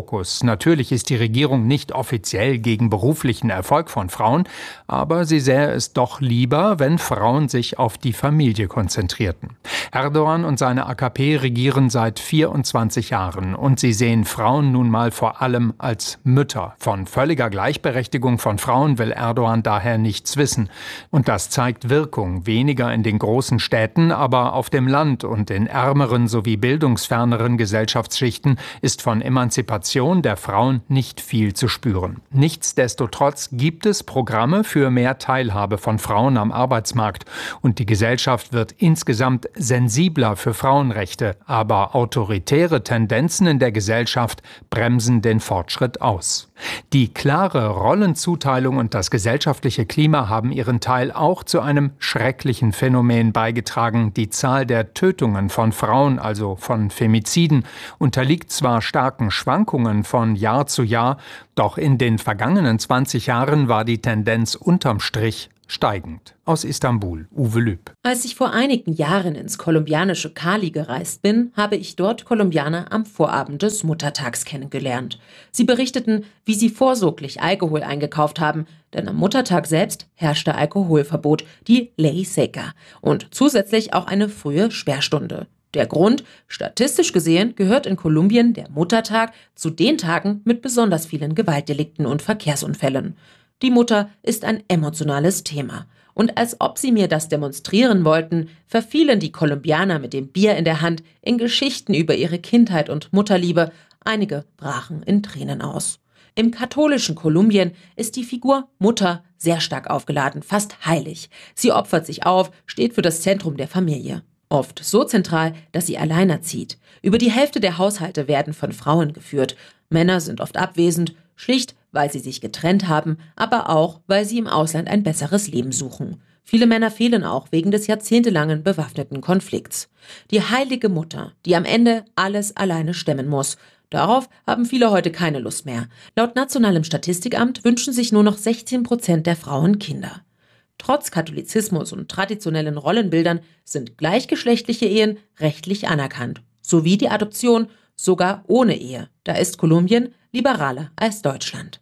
S13: Fokus. Natürlich ist die Regierung nicht offiziell gegen beruflichen Erfolg von Frauen, aber sie sähe es doch lieber, wenn Frauen sich auf die Familie konzentrierten. Erdogan und seine AKP regieren seit 24 Jahren und sie sehen Frauen nun mal vor allem als Mütter. Von völliger Gleichberechtigung von Frauen will Erdogan daher nichts wissen. Und das zeigt Wirkung, weniger in den großen Städten, aber auf dem Land und in ärmeren sowie bildungsferneren Gesellschaftsschichten ist von Emanzipation der Frauen nicht viel zu spüren. Nichtsdestotrotz gibt es Programme für mehr Teilhabe von Frauen am Arbeitsmarkt und die Gesellschaft wird insgesamt sensibler für Frauenrechte, aber autoritäre Tendenzen in der Gesellschaft bremsen den Fortschritt aus. Die klare Rollenzuteilung und das gesellschaftliche Klima haben ihren Teil auch zu einem schrecklichen Phänomen beigetragen. Die Zahl der Tötungen von Frauen, also von Femiziden, unterliegt zwar starken Schwankungen von Jahr zu Jahr, doch in den vergangenen 20 Jahren war die Tendenz unterm Strich steigend. Aus Istanbul, Uwe Lüb.
S14: Als ich vor einigen Jahren ins kolumbianische Cali gereist bin, habe ich dort Kolumbianer am Vorabend des Muttertags kennengelernt. Sie berichteten, wie sie vorsorglich Alkohol eingekauft haben, denn am Muttertag selbst herrschte Alkoholverbot, die Ley Seca, und zusätzlich auch eine frühe Sperrstunde. Der Grund: statistisch gesehen gehört in Kolumbien der Muttertag zu den Tagen mit besonders vielen Gewaltdelikten und Verkehrsunfällen. Die Mutter ist ein emotionales Thema. Und als ob sie mir das demonstrieren wollten, verfielen die Kolumbianer mit dem Bier in der Hand in Geschichten über ihre Kindheit und Mutterliebe. Einige brachen in Tränen aus. Im katholischen Kolumbien ist die Figur Mutter sehr stark aufgeladen, fast heilig. Sie opfert sich auf, steht für das Zentrum der Familie. Oft so zentral, dass sie alleinerzieht. Über die Hälfte der Haushalte werden von Frauen geführt. Männer sind oft abwesend, schlicht, weil sie sich getrennt haben, aber auch, weil sie im Ausland ein besseres Leben suchen. Viele Männer fehlen auch wegen des jahrzehntelangen bewaffneten Konflikts. Die heilige Mutter, die am Ende alles alleine stemmen muss. Darauf haben viele heute keine Lust mehr. Laut Nationalem Statistikamt wünschen sich nur noch 16% der Frauen Kinder. Trotz Katholizismus und traditionellen Rollenbildern sind gleichgeschlechtliche Ehen rechtlich anerkannt. Sowie die Adoption, sogar ohne Ehe. Da ist Kolumbien liberaler als Deutschland.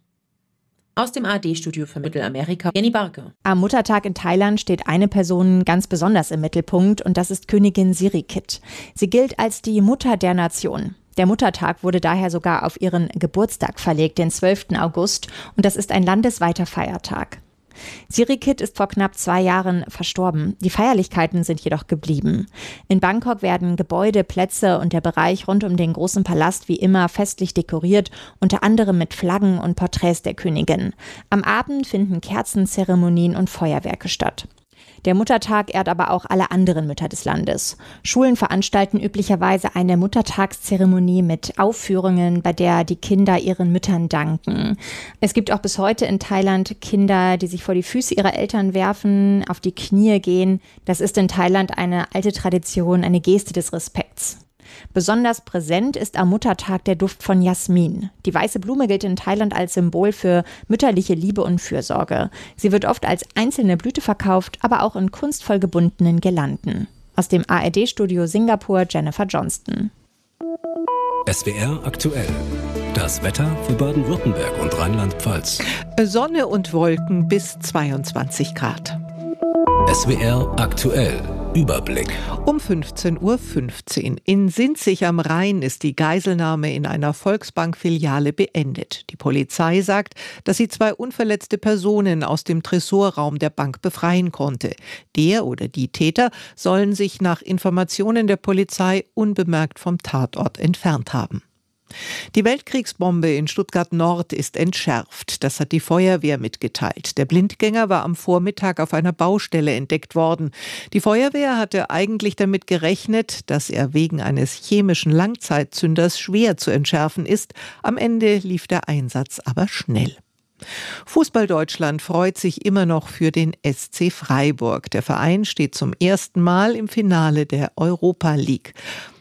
S14: Aus dem ARD-Studio für Mittelamerika, Jenny Barke.
S15: Am Muttertag in Thailand steht eine Person ganz besonders im Mittelpunkt und das ist Königin Sirikit. Sie gilt als die Mutter der Nation. Der Muttertag wurde daher sogar auf ihren Geburtstag verlegt, den 12. August, und das ist ein landesweiter Feiertag. Sirikit ist vor knapp 2 Jahren verstorben. Die Feierlichkeiten sind jedoch geblieben. In Bangkok werden Gebäude, Plätze und der Bereich rund um den großen Palast wie immer festlich dekoriert, unter anderem mit Flaggen und Porträts der Königin. Am Abend finden Kerzenzeremonien und Feuerwerke statt. Der Muttertag ehrt aber auch alle anderen Mütter des Landes. Schulen veranstalten üblicherweise eine Muttertagszeremonie mit Aufführungen, bei der die Kinder ihren Müttern danken. Es gibt auch bis heute in Thailand Kinder, die sich vor die Füße ihrer Eltern werfen, auf die Knie gehen. Das ist in Thailand eine alte Tradition, eine Geste des Respekts. Besonders präsent ist am Muttertag der Duft von Jasmin. Die weiße Blume gilt in Thailand als Symbol für mütterliche Liebe und Fürsorge. Sie wird oft als einzelne Blüte verkauft, aber auch in kunstvoll gebundenen Girlanden. Aus dem ARD-Studio Singapur, Jennifer Johnston.
S4: SWR aktuell. Das Wetter für Baden-Württemberg und Rheinland-Pfalz.
S3: Sonne und Wolken bis 22 Grad.
S4: SWR aktuell. Überblick.
S3: Um 15:15 Uhr. In Sinzig am Rhein ist die Geiselnahme in einer Volksbank-Filiale beendet. Die Polizei sagt, dass sie 2 unverletzte Personen aus dem Tresorraum der Bank befreien konnte. Der oder die Täter sollen sich nach Informationen der Polizei unbemerkt vom Tatort entfernt haben. Die Weltkriegsbombe in Stuttgart-Nord ist entschärft. Das hat die Feuerwehr mitgeteilt. Der Blindgänger war am Vormittag auf einer Baustelle entdeckt worden. Die Feuerwehr hatte eigentlich damit gerechnet, dass er wegen eines chemischen Langzeitzünders schwer zu entschärfen ist. Am Ende lief der Einsatz aber schnell. Fußball-Deutschland freut sich immer noch für den SC Freiburg. Der Verein steht zum ersten Mal im Finale der Europa League.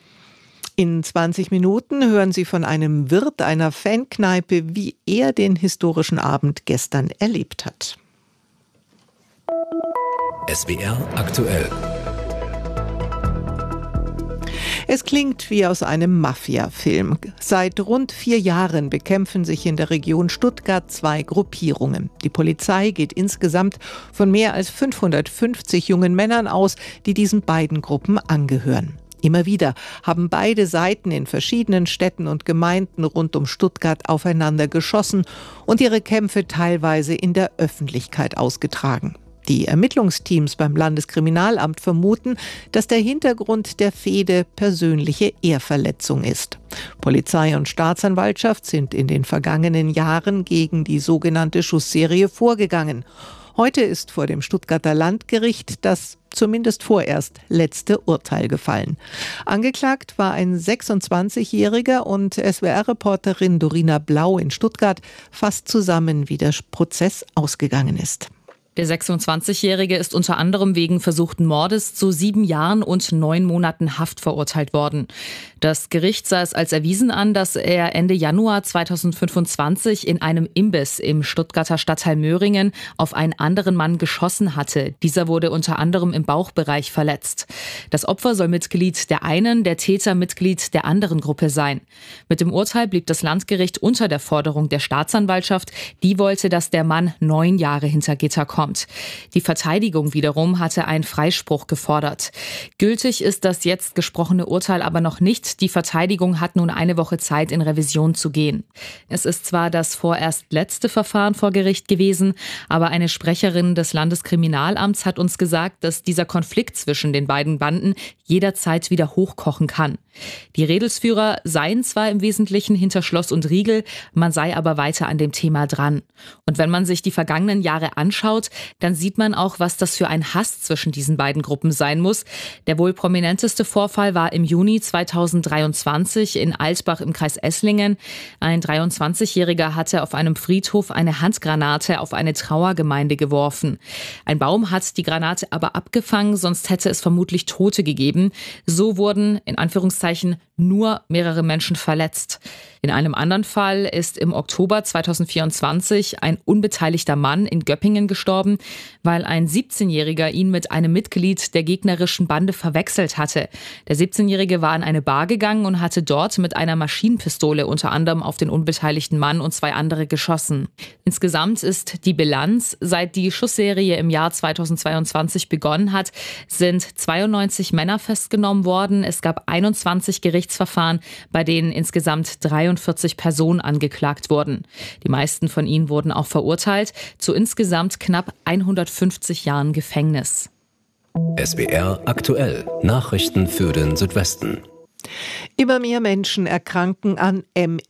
S3: In 20 Minuten hören Sie von einem Wirt einer Fankneipe, wie er den historischen Abend gestern erlebt hat.
S4: SWR aktuell.
S3: Es klingt wie aus einem Mafia-Film. Seit rund 4 Jahren bekämpfen sich in der Region Stuttgart 2 Gruppierungen. Die Polizei geht insgesamt von mehr als 550 jungen Männern aus, die diesen beiden Gruppen angehören. Immer wieder haben beide Seiten in verschiedenen Städten und Gemeinden rund um Stuttgart aufeinander geschossen und ihre Kämpfe teilweise in der Öffentlichkeit ausgetragen. Die Ermittlungsteams beim Landeskriminalamt vermuten, dass der Hintergrund der Fehde persönliche Ehrverletzung ist. Polizei und Staatsanwaltschaft sind in den vergangenen Jahren gegen die sogenannte Schussserie vorgegangen. Heute ist vor dem Stuttgarter Landgericht das zumindest vorerst letzte Urteil gefallen. Angeklagt war ein 26-Jähriger und SWR-Reporterin Dorina Blau in Stuttgart fasst zusammen, wie der Prozess ausgegangen ist.
S16: Der 26-Jährige ist unter anderem wegen versuchten Mordes zu 7 Jahren und 9 Monaten Haft verurteilt worden. Das Gericht sah es als erwiesen an, dass er Ende Januar 2025 in einem Imbiss im Stuttgarter Stadtteil Möhringen auf einen anderen Mann geschossen hatte. Dieser wurde unter anderem im Bauchbereich verletzt. Das Opfer soll Mitglied der einen, der Täter Mitglied der anderen Gruppe sein. Mit dem Urteil blieb das Landgericht unter der Forderung der Staatsanwaltschaft. Die wollte, dass der Mann 9 Jahre hinter Gitter kommt. Die Verteidigung wiederum hatte einen Freispruch gefordert. Gültig ist das jetzt gesprochene Urteil aber noch nicht. Die Verteidigung hat nun eine Woche Zeit, in Revision zu gehen. Es ist zwar das vorerst letzte Verfahren vor Gericht gewesen, aber eine Sprecherin des Landeskriminalamts hat uns gesagt, dass dieser Konflikt zwischen den beiden Banden jederzeit wieder hochkochen kann. Die Rädelsführer seien zwar im Wesentlichen hinter Schloss und Riegel, man sei aber weiter an dem Thema dran. Und wenn man sich die vergangenen Jahre anschaut, dann sieht man auch, was das für ein Hass zwischen diesen beiden Gruppen sein muss. Der wohl prominenteste Vorfall war im Juni 2023 in Altbach im Kreis Esslingen. Ein 23-Jähriger hatte auf einem Friedhof eine Handgranate auf eine Trauergemeinde geworfen. Ein Baum hat die Granate aber abgefangen, sonst hätte es vermutlich Tote gegeben. So wurden, in Anführungszeichen, nur mehrere Menschen verletzt. In einem anderen Fall ist im Oktober 2024 ein unbeteiligter Mann in Göppingen gestorben, weil ein 17-Jähriger ihn mit einem Mitglied der gegnerischen Bande verwechselt hatte. Der 17-Jährige war in eine Bar gegangen und hatte dort mit einer Maschinenpistole unter anderem auf den unbeteiligten Mann und 2 andere geschossen. Insgesamt ist die Bilanz, seit die Schussserie im Jahr 2022 begonnen hat, sind 92 Männer festgenommen worden. Es gab 21 Gerichtsverfahren, bei denen insgesamt 43 Personen angeklagt wurden. Die meisten von ihnen wurden auch verurteilt zu insgesamt knapp 150 Jahren Gefängnis.
S4: SWR aktuell. Nachrichten für den Südwesten.
S3: Immer mehr Menschen erkranken an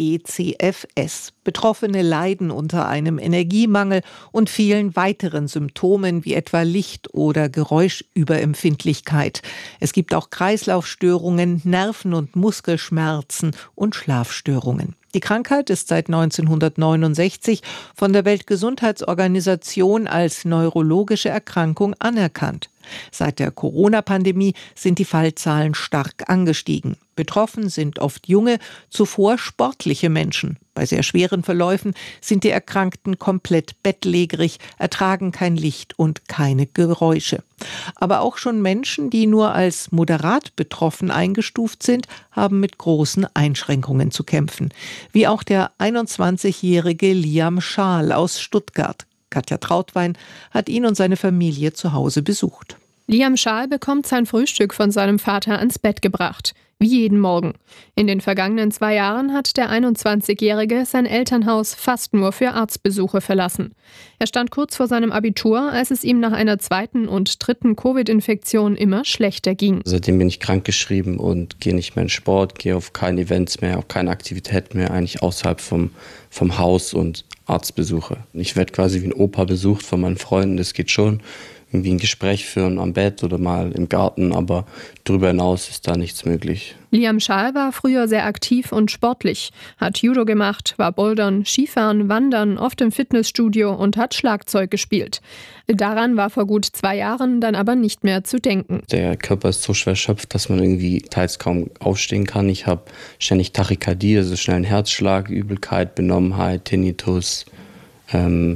S3: MECFS. Betroffene leiden unter einem Energiemangel und vielen weiteren Symptomen wie etwa Licht- oder Geräuschüberempfindlichkeit. Es gibt auch Kreislaufstörungen, Nerven- und Muskelschmerzen und Schlafstörungen. Die Krankheit ist seit 1969 von der Weltgesundheitsorganisation als neurologische Erkrankung anerkannt. Seit der Corona-Pandemie sind die Fallzahlen stark angestiegen. Betroffen sind oft junge, zuvor sportliche Menschen. Bei sehr schweren Verläufen sind die Erkrankten komplett bettlägerig, ertragen kein Licht und keine Geräusche. Aber auch schon Menschen, die nur als moderat betroffen eingestuft sind, haben mit großen Einschränkungen zu kämpfen. Wie auch der 21-jährige Liam Schaal aus Stuttgart. Katja Trautwein hat ihn und seine Familie zu Hause besucht.
S17: Liam Schaal bekommt sein Frühstück von seinem Vater ans Bett gebracht. Wie jeden Morgen. In den vergangenen 2 Jahren hat der 21-Jährige sein Elternhaus fast nur für Arztbesuche verlassen. Er stand kurz vor seinem Abitur, als es ihm nach einer 2. und 3. Covid-Infektion immer schlechter ging.
S18: Seitdem bin ich krankgeschrieben und gehe nicht mehr in Sport, gehe auf keine Events mehr, auf keine Aktivität mehr, eigentlich außerhalb vom Haus und Arztbesuche. Ich werde quasi wie ein Opa besucht von meinen Freunden, das geht schon. Irgendwie ein Gespräch führen am Bett oder mal im Garten, aber darüber hinaus ist da nichts möglich.
S17: Liam Schaal war früher sehr aktiv und sportlich, hat Judo gemacht, war Bouldern, Skifahren, Wandern, oft im Fitnessstudio und hat Schlagzeug gespielt. Daran war vor gut 2 Jahren dann aber nicht mehr zu denken.
S18: Der Körper ist so schwer erschöpft, dass man irgendwie teils kaum aufstehen kann. Ich habe ständig Tachykardie, also schnellen Herzschlag, Übelkeit, Benommenheit, Tinnitus,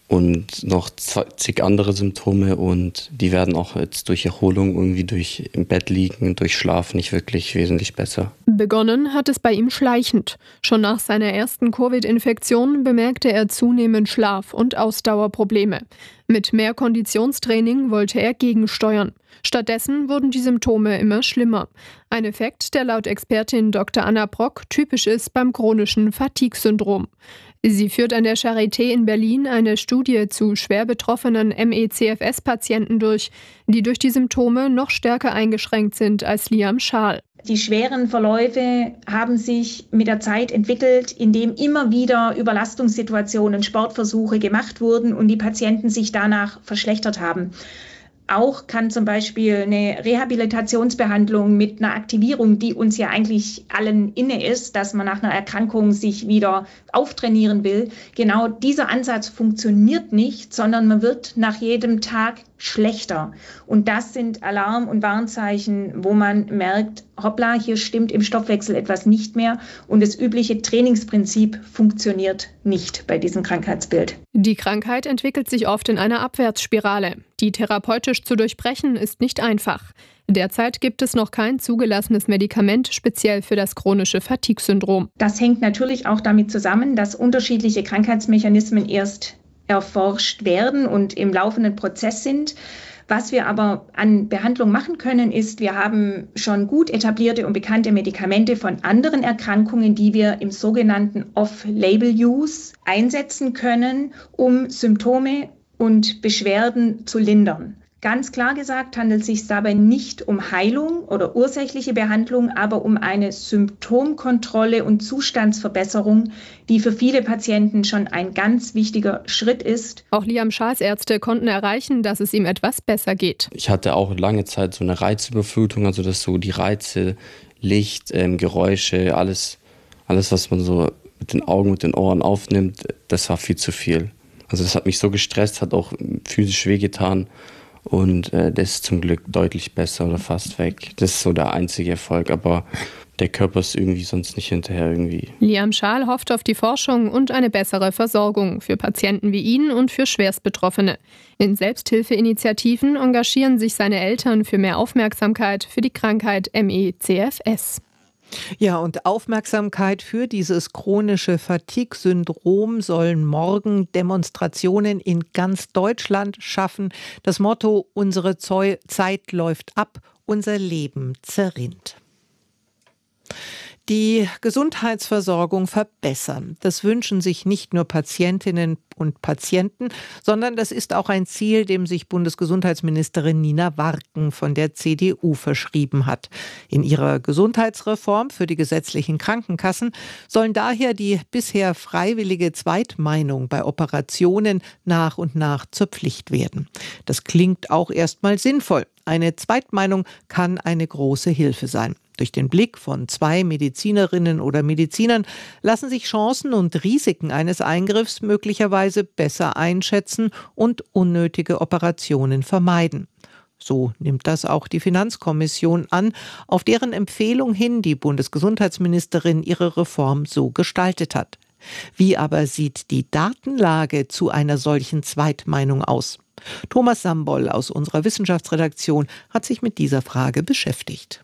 S18: und noch zig andere Symptome und die werden auch jetzt durch Erholung, irgendwie durch im Bett liegen, durch Schlaf nicht wirklich wesentlich besser.
S17: Begonnen hat es bei ihm schleichend. Schon nach seiner ersten Covid-Infektion bemerkte er zunehmend Schlaf- und Ausdauerprobleme. Mit mehr Konditionstraining wollte er gegensteuern. Stattdessen wurden die Symptome immer schlimmer. Ein Effekt, der laut Expertin Dr. Anna Brock typisch ist beim chronischen Fatigue-Syndrom. Sie führt an der Charité in Berlin eine Studie zu schwer betroffenen ME/CFS-Patienten durch, die durch die Symptome noch stärker eingeschränkt sind als Liam Schaal.
S19: Die schweren Verläufe haben sich mit der Zeit entwickelt, indem immer wieder Überlastungssituationen, Sportversuche gemacht wurden und die Patienten sich danach verschlechtert haben. Auch kann zum Beispiel eine Rehabilitationsbehandlung mit einer Aktivierung, die uns ja eigentlich allen inne ist, dass man nach einer Erkrankung sich wieder auftrainieren will. Genau dieser Ansatz funktioniert nicht, sondern man wird nach jedem Tag schlechter. Und das sind Alarm- und Warnzeichen, wo man merkt, hoppla, hier stimmt im Stoffwechsel etwas nicht mehr und das übliche Trainingsprinzip funktioniert nicht bei diesem Krankheitsbild.
S17: Die Krankheit entwickelt sich oft in einer Abwärtsspirale. Die therapeutisch zu durchbrechen ist nicht einfach. Derzeit gibt es noch kein zugelassenes Medikament speziell für das chronische Fatigue-Syndrom.
S19: Das hängt natürlich auch damit zusammen, dass unterschiedliche Krankheitsmechanismen erst erforscht werden und im laufenden Prozess sind. Was wir aber an Behandlung machen können, ist, wir haben schon gut etablierte und bekannte Medikamente von anderen Erkrankungen, die wir im sogenannten Off-Label-Use einsetzen können, um Symptome und Beschwerden zu lindern. Ganz klar gesagt handelt es sich dabei nicht um Heilung oder ursächliche Behandlung, aber um eine Symptomkontrolle und Zustandsverbesserung, die für viele Patienten schon ein ganz wichtiger Schritt ist.
S17: Auch Liam Schaals Ärzte konnten erreichen, dass es ihm etwas besser geht.
S18: Ich hatte auch lange Zeit so eine Reizüberflutung, also dass so die Reize, Licht, Geräusche, alles, was man so mit den Augen, mit den Ohren aufnimmt, das war viel zu viel. Also das hat mich so gestresst, hat auch physisch wehgetan. Und das ist zum Glück deutlich besser oder fast weg. Das ist so der einzige Erfolg, aber der Körper ist irgendwie sonst nicht hinterher irgendwie.
S17: Liam Schaal hofft auf die Forschung und eine bessere Versorgung für Patienten wie ihn und für Schwerstbetroffene. In Selbsthilfeinitiativen engagieren sich seine Eltern für mehr Aufmerksamkeit für die Krankheit ME/CFS.
S3: Ja, und Aufmerksamkeit für dieses chronische Fatigue-Syndrom sollen morgen Demonstrationen in ganz Deutschland schaffen. Das Motto: Unsere Zeit läuft ab, unser Leben zerrinnt. Die Gesundheitsversorgung verbessern. Das wünschen sich nicht nur Patientinnen und Patienten, sondern das ist auch ein Ziel, dem sich Bundesgesundheitsministerin Nina Warken von der CDU verschrieben hat. In ihrer Gesundheitsreform für die gesetzlichen Krankenkassen sollen daher die bisher freiwillige Zweitmeinung bei Operationen nach und nach zur Pflicht werden. Das klingt auch erstmal sinnvoll. Eine Zweitmeinung kann eine große Hilfe sein. Durch den Blick von 2 Medizinerinnen oder Medizinern lassen sich Chancen und Risiken eines Eingriffs möglicherweise besser einschätzen und unnötige Operationen vermeiden. So nimmt das auch die Finanzkommission an, auf deren Empfehlung hin die Bundesgesundheitsministerin ihre Reform so gestaltet hat. Wie aber sieht die Datenlage zu einer solchen Zweitmeinung aus? Thomas Samboll aus unserer Wissenschaftsredaktion hat sich mit dieser Frage beschäftigt.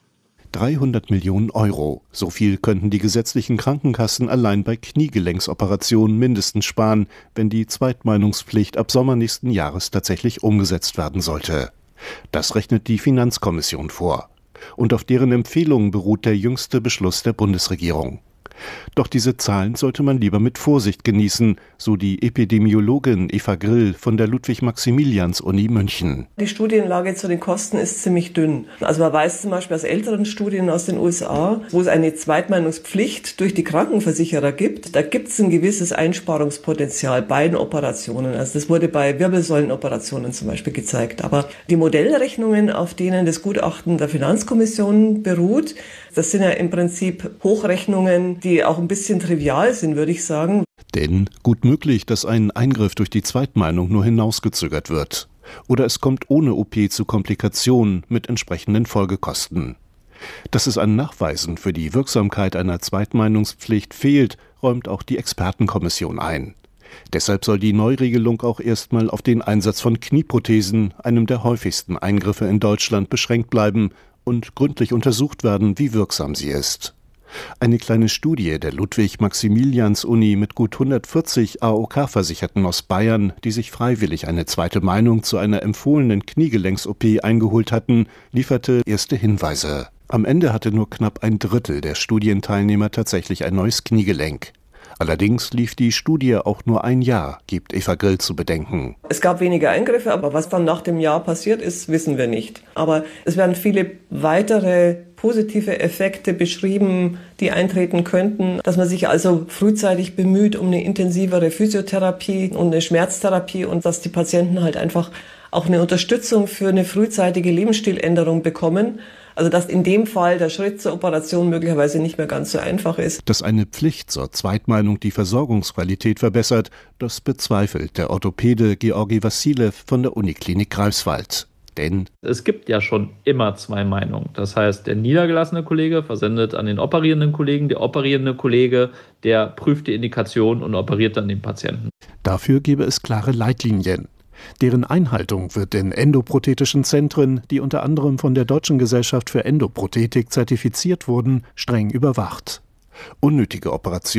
S20: 300 Millionen Euro. So viel könnten die gesetzlichen Krankenkassen allein bei Kniegelenksoperationen mindestens sparen, wenn die Zweitmeinungspflicht ab Sommer nächsten Jahres tatsächlich umgesetzt werden sollte. Das rechnet die Finanzkommission vor. Und auf deren Empfehlungen beruht der jüngste Beschluss der Bundesregierung. Doch diese Zahlen sollte man lieber mit Vorsicht genießen, so die Epidemiologin Eva Grill von der Ludwig-Maximilians-Uni München.
S21: Die Studienlage zu den Kosten ist ziemlich dünn. Also man weiß zum Beispiel aus älteren Studien aus den USA, wo es eine Zweitmeinungspflicht durch die Krankenversicherer gibt, da gibt es ein gewisses Einsparungspotenzial bei den Operationen. Also das wurde bei Wirbelsäulenoperationen zum Beispiel gezeigt. Aber die Modellrechnungen, auf denen das Gutachten der Finanzkommission beruht, das sind ja im Prinzip Hochrechnungen, die auch ein bisschen trivial sind, würde ich sagen.
S20: Denn gut möglich, dass ein Eingriff durch die Zweitmeinung nur hinausgezögert wird. Oder es kommt ohne OP zu Komplikationen mit entsprechenden Folgekosten. Dass es an Nachweisen für die Wirksamkeit einer Zweitmeinungspflicht fehlt, räumt auch die Expertenkommission ein. Deshalb soll die Neuregelung auch erstmal auf den Einsatz von Knieprothesen, einem der häufigsten Eingriffe in Deutschland, beschränkt bleiben und gründlich untersucht werden, wie wirksam sie ist. Eine kleine Studie der Ludwig-Maximilians-Uni mit gut 140 AOK-Versicherten aus Bayern, die sich freiwillig eine zweite Meinung zu einer empfohlenen Kniegelenks-OP eingeholt hatten, lieferte erste Hinweise. Am Ende hatte nur knapp ein Drittel der Studienteilnehmer tatsächlich ein neues Kniegelenk. Allerdings lief die Studie auch nur ein Jahr, gibt Eva Grill zu bedenken.
S21: Es gab wenige Eingriffe, aber was dann nach dem Jahr passiert ist, wissen wir nicht. Aber es werden viele weitere positive Effekte beschrieben, die eintreten könnten, dass man sich also frühzeitig bemüht um eine intensivere Physiotherapie und eine Schmerztherapie und dass die Patienten halt einfach auch eine Unterstützung für eine frühzeitige Lebensstiländerung bekommen. Also dass in dem Fall der Schritt zur Operation möglicherweise nicht mehr ganz so einfach ist.
S20: Dass eine Pflicht zur Zweitmeinung die Versorgungsqualität verbessert, das bezweifelt der Orthopäde Georgi Wassilew von der Uniklinik Greifswald. Denn
S2: es gibt ja schon immer zwei Meinungen. Das heißt, der niedergelassene Kollege versendet an den operierenden Kollegen, der operierende Kollege, der prüft die Indikation und operiert dann den Patienten.
S20: Dafür gebe es klare Leitlinien. Deren Einhaltung wird in endoprothetischen Zentren, die unter anderem von der Deutschen Gesellschaft für Endoprothetik zertifiziert wurden, streng überwacht. Unnötige Operationen